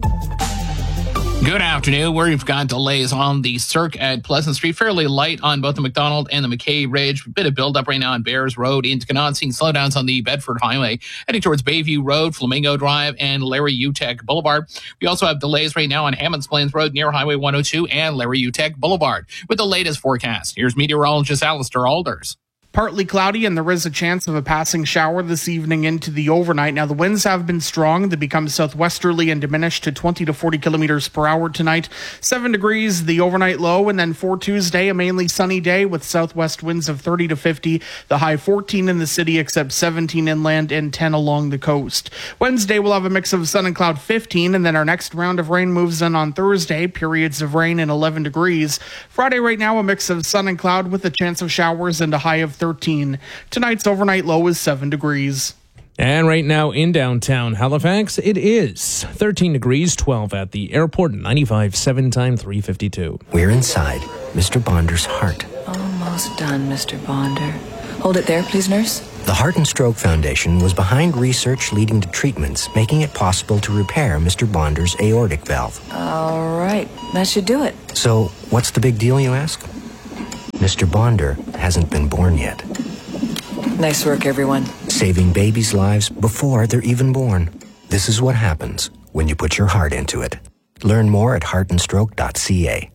[SPEAKER 1] Good afternoon. We've got delays on the Cirque at Pleasant Street, fairly light on both the McDonald and the McKay Bridge. A bit of buildup right now on Bears Road into Canaan, seeing slowdowns on the Bedford Highway, heading towards Bayview Road, Flamingo Drive, and Larry Utech Boulevard. We also have delays right now on Hammonds Plains Road near Highway 102 and Larry Utech Boulevard. With the latest forecast, here's meteorologist Alistair Alders.
[SPEAKER 2] Partly cloudy, and there is a chance of a passing shower this evening into the overnight. Now, the winds have been strong. They become southwesterly and diminish to 20 to 40 kilometers per hour tonight. 7 degrees, the overnight low. And then for Tuesday, a mainly sunny day with southwest winds of 30 to 50. The high 14 in the city, except 17 inland and 10 along the coast. Wednesday, we'll have a mix of sun and cloud, 15. And then our next round of rain moves in on Thursday. Periods of rain and 11 degrees. Friday, right now, a mix of sun and cloud with a chance of showers and a high of 13. Tonight's overnight low is 7 degrees.
[SPEAKER 34] And right now in downtown Halifax, it is 13 degrees, 12 at the airport, 95.7 time 3:52.
[SPEAKER 4] We're inside Mr. Bonder's heart.
[SPEAKER 6] Almost done, Mr. Bonder. Hold it there, please, nurse.
[SPEAKER 4] The Heart and Stroke Foundation was behind research leading to treatments, making it possible to repair Mr. Bonder's aortic valve.
[SPEAKER 6] All right, that should do it.
[SPEAKER 4] So, what's the big deal, you ask? Mr. Bonder hasn't been born yet.
[SPEAKER 6] Nice work, everyone.
[SPEAKER 4] Saving babies' lives before they're even born. This is what happens when you put your heart into it. Learn more at heartandstroke.ca.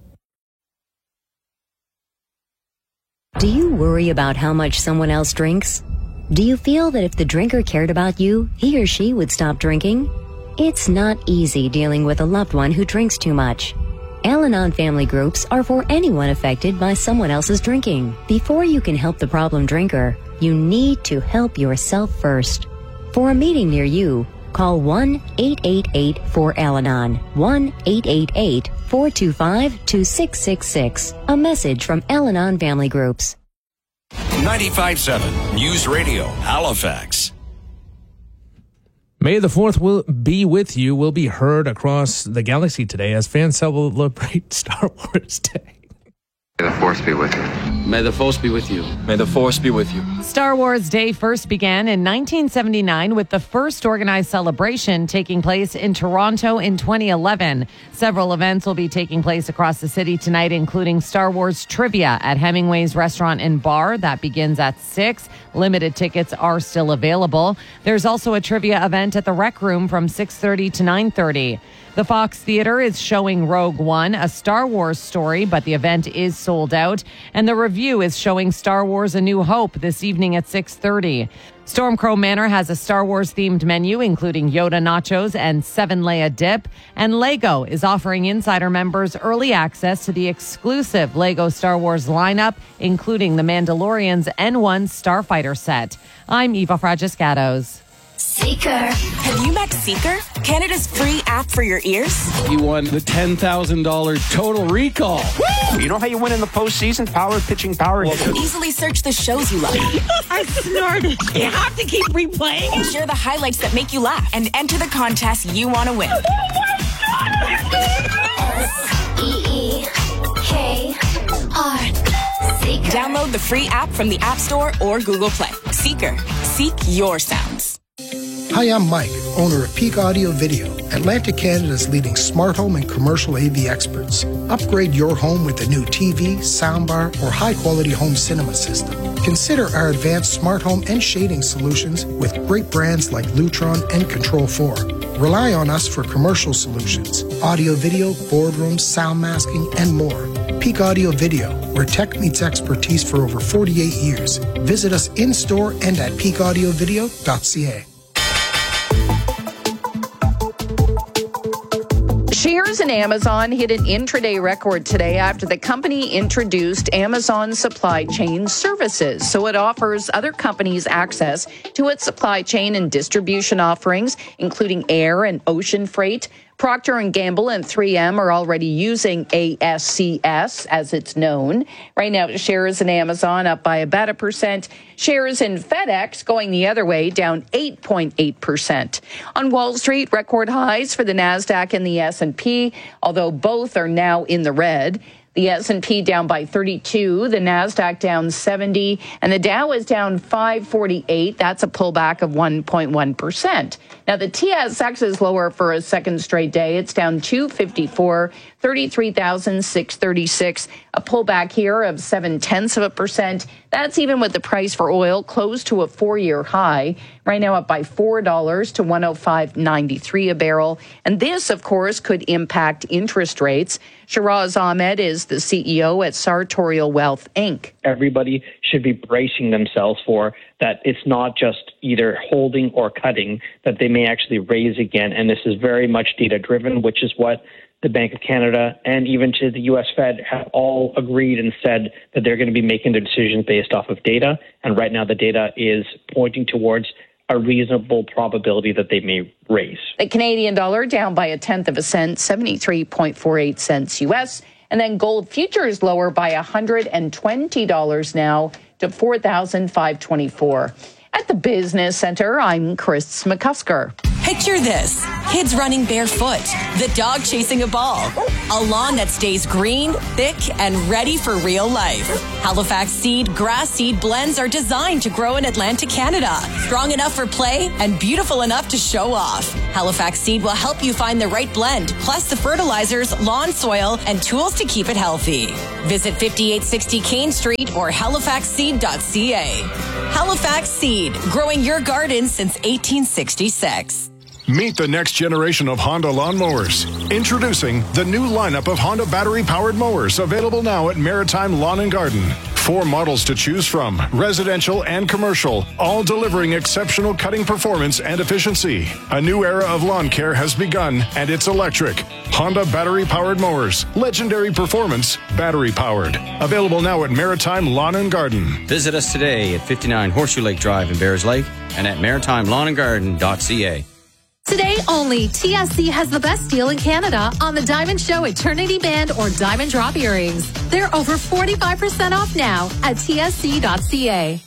[SPEAKER 7] Do you worry about how much someone else drinks? Do you feel that if the drinker cared about you, he or she would stop drinking? It's not easy dealing with a loved one who drinks too much. Al-Anon family groups are for anyone affected by someone else's drinking. Before you can help the problem drinker, you need to help yourself first. For a meeting near you, call 1-888-4-Al-Anon, 1-888-425-2666. A message from Al-Anon family groups.
[SPEAKER 5] 95.7 News Radio, Halifax.
[SPEAKER 34] May the 4th will be with you will be heard across the galaxy today as fans celebrate Star Wars Day.
[SPEAKER 8] May the Force be with you.
[SPEAKER 23] May the Force be with you. May the Force be with you.
[SPEAKER 24] Star Wars Day first began in 1979 with the first organized celebration taking place in Toronto in 2011. Several events will be taking place across the city tonight, including Star Wars Trivia at Hemingway's Restaurant and Bar. That begins at 6. Limited tickets are still available. There's also a trivia event at the Rec Room from 6:30 to 9:30. The Fox Theater is showing Rogue One, a Star Wars story, but the event is sold out. And the Review is showing Star Wars A New Hope this evening at 6:30. Stormcrow Manor has a Star Wars-themed menu, including Yoda nachos and 7-layer dip. And Lego is offering Insider members early access to the exclusive Lego Star Wars lineup, including the Mandalorian's N1 Starfighter set. I'm Eva Fragiscatos.
[SPEAKER 25] Seeker. Have you met Seeker? Canada's free app for your ears?
[SPEAKER 23] You won the $10,000 total recall. Woo! You know how you win in the postseason? Power pitching power.
[SPEAKER 25] Easily search the shows you love.
[SPEAKER 26] I snorted. You have to keep replaying.
[SPEAKER 25] And share the highlights that make you laugh. And enter the contest you want to win.
[SPEAKER 26] Oh my God!
[SPEAKER 25] SEEKR. Seeker. Download the free app from the App Store or Google Play. Seeker. Seek your sounds.
[SPEAKER 27] Hi, I'm Mike, owner of Peak Audio Video, Atlantic Canada's leading smart home and commercial AV experts. Upgrade your home with a new TV, soundbar, or high-quality home cinema system. Consider our advanced smart home and shading solutions with great brands like Lutron and Control 4. Rely on us for commercial solutions, audio, video, boardrooms, sound masking, and more. Peak Audio Video, where tech meets expertise for over 48 years. Visit us in-store and at peakaudiovideo.ca.
[SPEAKER 36] Shares in Amazon hit an intraday record today after the company introduced Amazon Supply Chain Services. So it offers other companies access to its supply chain and distribution offerings, including air and ocean freight, Procter & Gamble and 3M are already using ASCS, as it's known. Right now, shares in Amazon up by about 1%. Shares in FedEx going the other way, down 8.8%. On Wall Street, record highs for the NASDAQ and the S&P, although both are now in the red. The S&P down by 32, the NASDAQ down 70, and the Dow is down 548. That's a pullback of 1.1%. Now, the TSX is lower for a second straight day. It's down 254, 33,636, a pullback here of 0.7%. That's even with the price for oil close to a 4-year high, right now up by $4 to 105.93 a barrel. And this, of course, could impact interest rates. Shiraz Ahmed is the CEO at Sartorial Wealth, Inc.
[SPEAKER 9] Everybody should be bracing themselves for that. It's not just either holding or cutting, that they may actually raise again. And this is very much data-driven, which is what the Bank of Canada and even to the U.S. Fed have all agreed and said that they're going to be making their decisions based off of data. And right now the data is pointing towards a reasonable probability that they may raise.
[SPEAKER 36] The Canadian dollar down by 0.1 cent, 73.48 cents U.S. And then gold futures lower by $120 now to $4,524. At the Business Center, I'm Chris McCusker.
[SPEAKER 25] Picture this. Kids running barefoot, the dog chasing a ball, a lawn that stays green, thick, and ready for real life. Halifax Seed grass seed blends are designed to grow in Atlantic Canada. Strong enough for play and beautiful enough to show off. Halifax Seed will help you find the right blend, plus the fertilizers, lawn soil, and tools to keep it healthy. Visit 5860 Kane Street or halifaxseed.ca. Halifax Seed, growing your garden since 1866.
[SPEAKER 10] Meet the next generation of Honda lawnmowers. Introducing the new lineup of Honda battery-powered mowers, available now at Maritime Lawn and Garden. 4 models to choose from, residential and commercial, all delivering exceptional cutting performance and efficiency. A new era of lawn care has begun, and it's electric. Honda battery-powered mowers. Legendary performance, battery-powered. Available now at Maritime Lawn and Garden.
[SPEAKER 11] Visit us today at 59 Horseshoe Lake Drive in Bears Lake and at maritimelawnandgarden.ca.
[SPEAKER 12] Today only, TSC has the best deal in Canada on the Diamond Show Eternity Band or Diamond Drop earrings. They're over 45% off now at tsc.ca.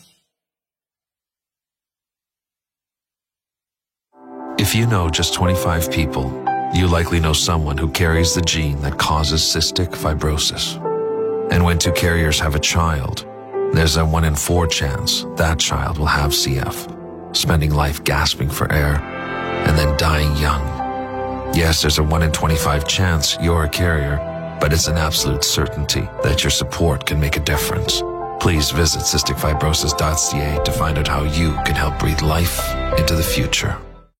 [SPEAKER 13] If you know just 25 people, you likely know someone who carries the gene that causes cystic fibrosis. And when 2 carriers have a child, there's a 1 in 4 chance that child will have CF, spending life gasping for air and then dying young. Yes, there's a 1 in 25 chance you're a carrier, but it's an absolute certainty that your support can make a difference. Please visit cysticfibrosis.ca to find out how you can help breathe life into the future.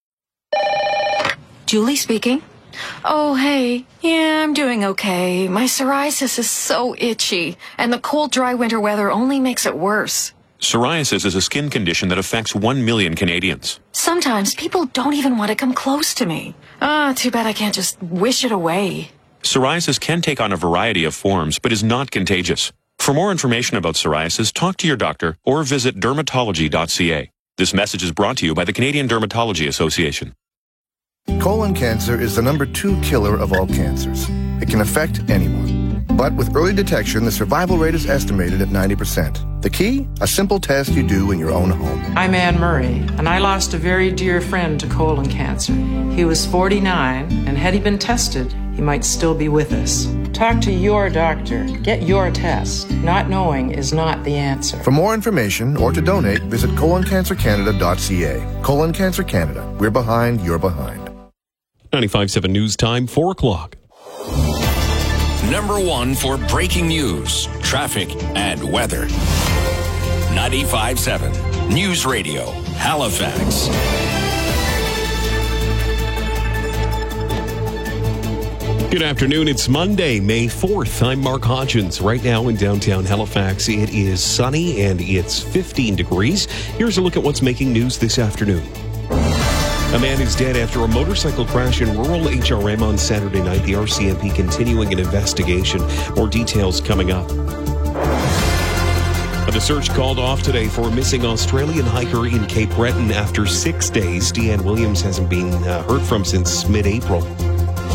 [SPEAKER 15] Julie speaking. Oh, hey. Yeah, I'm doing okay. My psoriasis is so itchy, and the cold, dry winter weather only makes it worse.
[SPEAKER 16] Psoriasis is a skin condition that affects 1 million Canadians.
[SPEAKER 15] Sometimes people don't even want to come close to me. Too bad I can't just wish it away.
[SPEAKER 16] Psoriasis can take on a variety of forms, but is not contagious. For more information about psoriasis, talk to your doctor or visit dermatology.ca. This message is brought to you by the Canadian Dermatology Association.
[SPEAKER 18] Colon cancer is the number 2 killer of all cancers. It can affect anyone. But with early detection, the survival rate is estimated at 90%. The key? A simple test you do in your own home.
[SPEAKER 19] I'm Anne Murray, and I lost a very dear friend to colon cancer. He was 49, and had he been tested, he might still be with us. Talk to your doctor. Get your test. Not knowing is not the answer.
[SPEAKER 18] For more information or to donate, visit coloncancercanada.ca. Colon Cancer Canada. We're behind, you're behind.
[SPEAKER 14] 95.7 News Time, 4 o'clock.
[SPEAKER 5] Number 1 for breaking news, traffic, and weather. 95.7 News Radio, Halifax.
[SPEAKER 14] Good afternoon. It's Monday, May 4th. I'm Mark Hodgins. Right now in downtown Halifax, it is sunny and it's 15 degrees. Here's a look at what's making news this afternoon. A man is dead after a motorcycle crash in rural HRM on Saturday night. The RCMP continuing an investigation. More details coming up. The search called off today for a missing Australian hiker in Cape Breton after 6 days. Deanne Williams hasn't been heard from since mid-April.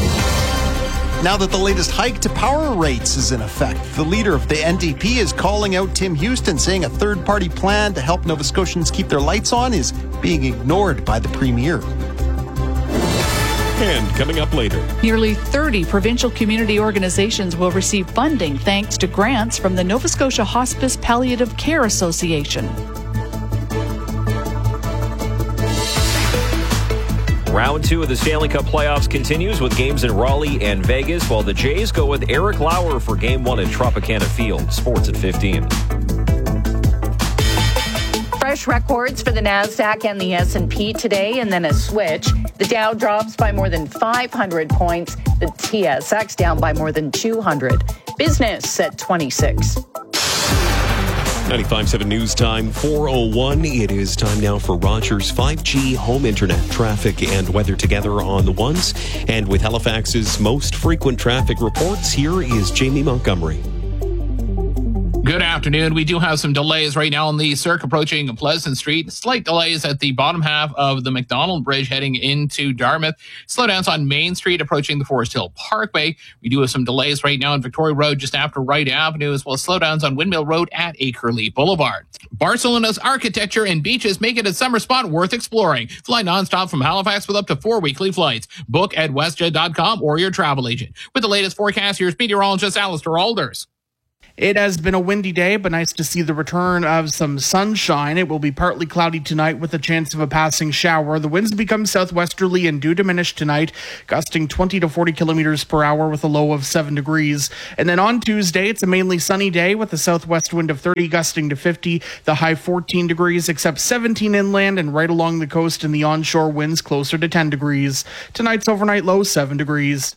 [SPEAKER 1] now that the latest hike to power rates is in effect. The leader of the NDP is calling out Tim Houston, saying a third-party plan to help Nova Scotians keep their lights on is being ignored by the Premier.
[SPEAKER 2] And coming up later,
[SPEAKER 3] nearly 30 provincial community organizations will receive funding thanks to grants from the Nova Scotia Hospice Palliative Care Association.
[SPEAKER 4] Round 2 of the Stanley Cup playoffs continues with games in Raleigh and Vegas, while the Jays go with Eric Lauer for Game 1 at Tropicana Field. Sports at 15.
[SPEAKER 36] Fresh records for the NASDAQ and the S&P today, and then a switch. The Dow drops by more than 500 points. The TSX down by more than 200. Business at 26.
[SPEAKER 2] 95.7 News Time, 4:01. It is time now for Rogers 5G home internet traffic and weather together on the ones. And with Halifax's most frequent traffic reports, here is Jamie Montgomery.
[SPEAKER 6] Good afternoon. We do have some delays right now on the Cirque approaching Pleasant Street. Slight delays at the bottom half of the McDonald Bridge heading into Dartmouth. Slowdowns on Main Street approaching the Forest Hill Parkway. We do have some delays right now on Victoria Road just after Wright Avenue, as well as slowdowns on Windmill Road at Akerley Boulevard. Barcelona's architecture and beaches make it a summer spot worth exploring. Fly nonstop from Halifax with up to 4 weekly flights. Book at westjet.com or your travel agent. With the latest forecast, here's meteorologist Alistair Alders.
[SPEAKER 17] It has been a windy day, but nice to see the return of some sunshine. It will be partly cloudy tonight with a chance of a passing shower. The winds become southwesterly and do diminish tonight, gusting 20 to 40 kilometers per hour with a low of 7 degrees. And then on Tuesday, it's a mainly sunny day with a southwest wind of 30 gusting to 50, the high 14 degrees, except 17 inland and right along the coast, and the onshore winds closer to 10 degrees. Tonight's overnight low 7 degrees.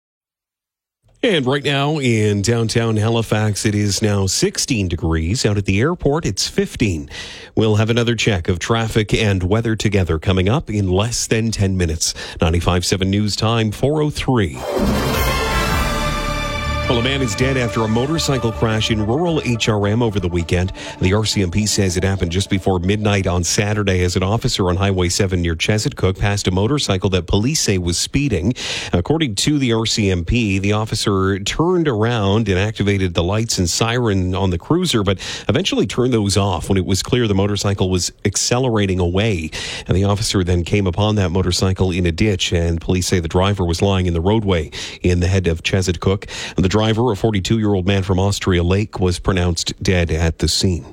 [SPEAKER 2] And right now in downtown Halifax, it is now 16 degrees. Out at the airport, it's 15. We'll have another check of traffic and weather together coming up in less than 10 minutes. 95.7 News Time, 4:03. Well, a man is dead after a motorcycle crash in rural HRM over the weekend. The RCMP says it happened just before midnight on Saturday as an officer on Highway 7 near Chesetcook passed a motorcycle that police say was speeding. According to the RCMP, the officer turned around and activated the lights and siren on the cruiser, but eventually turned those off when it was clear the motorcycle was accelerating away. And the officer then came upon that motorcycle in a ditch, and police say the driver was lying in the roadway in the head of Chesetcook. The driver, a 42-year-old man from Austria Lake, was pronounced dead at the scene.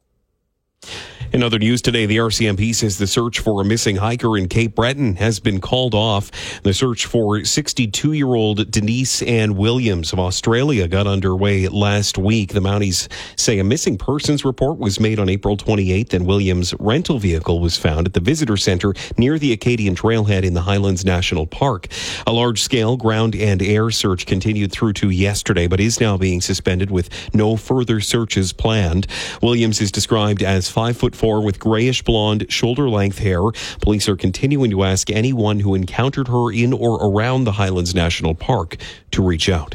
[SPEAKER 2] In other news today, the RCMP says the search for a missing hiker in Cape Breton has been called off. The search for 62-year-old Denise Ann Williams of Australia got underway last week. The Mounties say a missing persons report was made on April 28th, and Williams' rental vehicle was found at the visitor center near the Acadian Trailhead in the Highlands National Park. A large-scale ground and air search continued through to yesterday, but is now being suspended with no further searches planned. Williams is described as 5'4" with grayish blonde, shoulder-length hair. Police are continuing to ask anyone who encountered her in or around the Highlands National Park to reach out.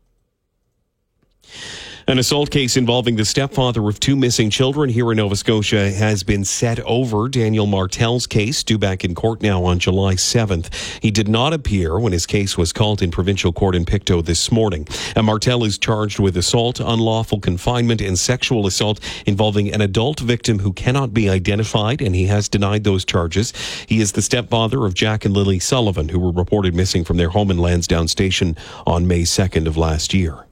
[SPEAKER 2] An assault case involving the stepfather of 2 missing children here in Nova Scotia has been set over. Daniel Martel's case, due back in court now on July 7th. He did not appear when his case was called in provincial court in Pictou this morning. And Martel is charged with assault, unlawful confinement, and sexual assault involving an adult victim who cannot be identified, and he has denied those charges. He is the stepfather of Jack and Lily Sullivan, who were reported missing from their home in Lansdowne Station on May 2nd of last year.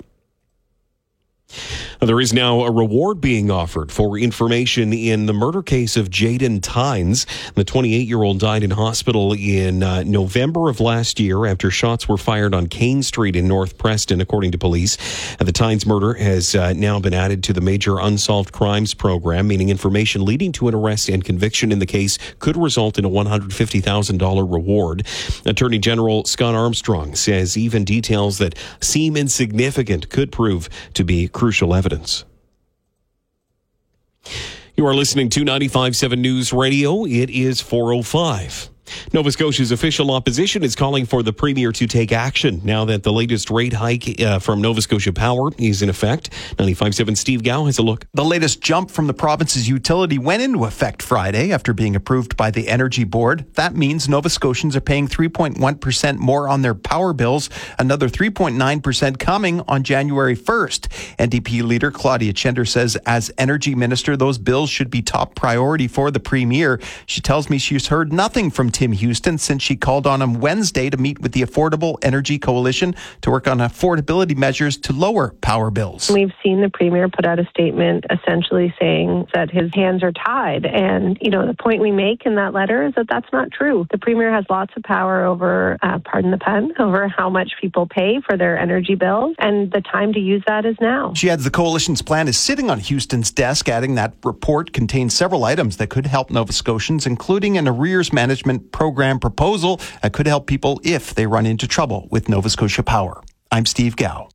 [SPEAKER 2] There is now a reward being offered for information in the murder case of Jaden Tynes. The 28-year-old died in hospital in November of last year after shots were fired on Kane Street in North Preston, according to police. The Tynes murder has now been added to the major unsolved crimes program, meaning information leading to an arrest and conviction in the case could result in a $150,000 reward. Attorney General Scott Armstrong says even details that seem insignificant could prove to be crucial evidence. You are listening to 95.7 News Radio. It is 4:05. Nova Scotia's official opposition is calling for the Premier to take action now that the latest rate hike from Nova Scotia Power is in effect. 95.7 Steve Gow has a look.
[SPEAKER 1] The latest jump from the province's utility went into effect Friday after being approved by the Energy Board. That means Nova Scotians are paying 3.1% more on their power bills, another 3.9% coming on January 1st. NDP leader Claudia Chender says as Energy Minister, those bills should be top priority for the Premier. She tells me she's heard nothing from Tim Houston since she called on him Wednesday to meet with the Affordable Energy Coalition to work on affordability measures to lower power bills.
[SPEAKER 7] We've seen the Premier put out a statement essentially saying that his hands are tied. And, the point we make in that letter is that that's not true. The Premier has lots of power over, pardon the pun, over how much people pay for their energy bills. And the time to use that is now.
[SPEAKER 1] She adds the coalition's plan is sitting on Houston's desk, adding that report contains several items that could help Nova Scotians, including an arrears management program proposal that could help people if they run into trouble with Nova Scotia Power. I'm Steve Gow.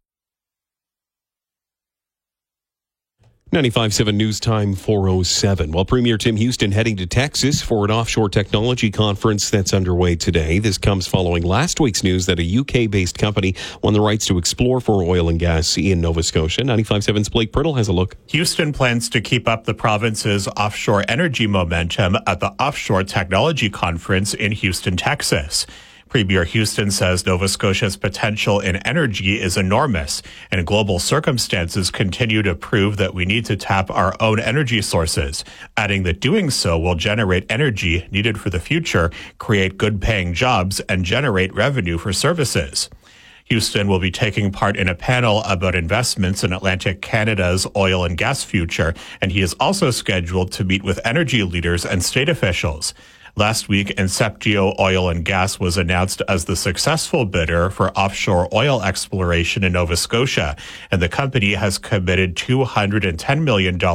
[SPEAKER 2] 95.7 News Time 4:07. Well, Premier Tim Houston heading to Texas for an offshore technology conference that's underway today. This comes following last week's news that a UK-based company won the rights to explore for oil and gas in Nova Scotia. 95.7's Blake Priddle has a look.
[SPEAKER 8] Houston plans to keep up the province's offshore energy momentum at the Offshore Technology Conference in Houston, Texas. Premier Houston says Nova Scotia's potential in energy is enormous, and global circumstances continue to prove that we need to tap our own energy sources, adding that doing so will generate energy needed for the future, create good-paying jobs, and generate revenue for services. Houston will be taking part in a panel about investments in Atlantic Canada's oil and gas future, and he is also scheduled to meet with energy leaders and state officials. Last week, Inceptio Oil and Gas was announced as the successful bidder for offshore oil exploration in Nova Scotia, and the company has committed $210 million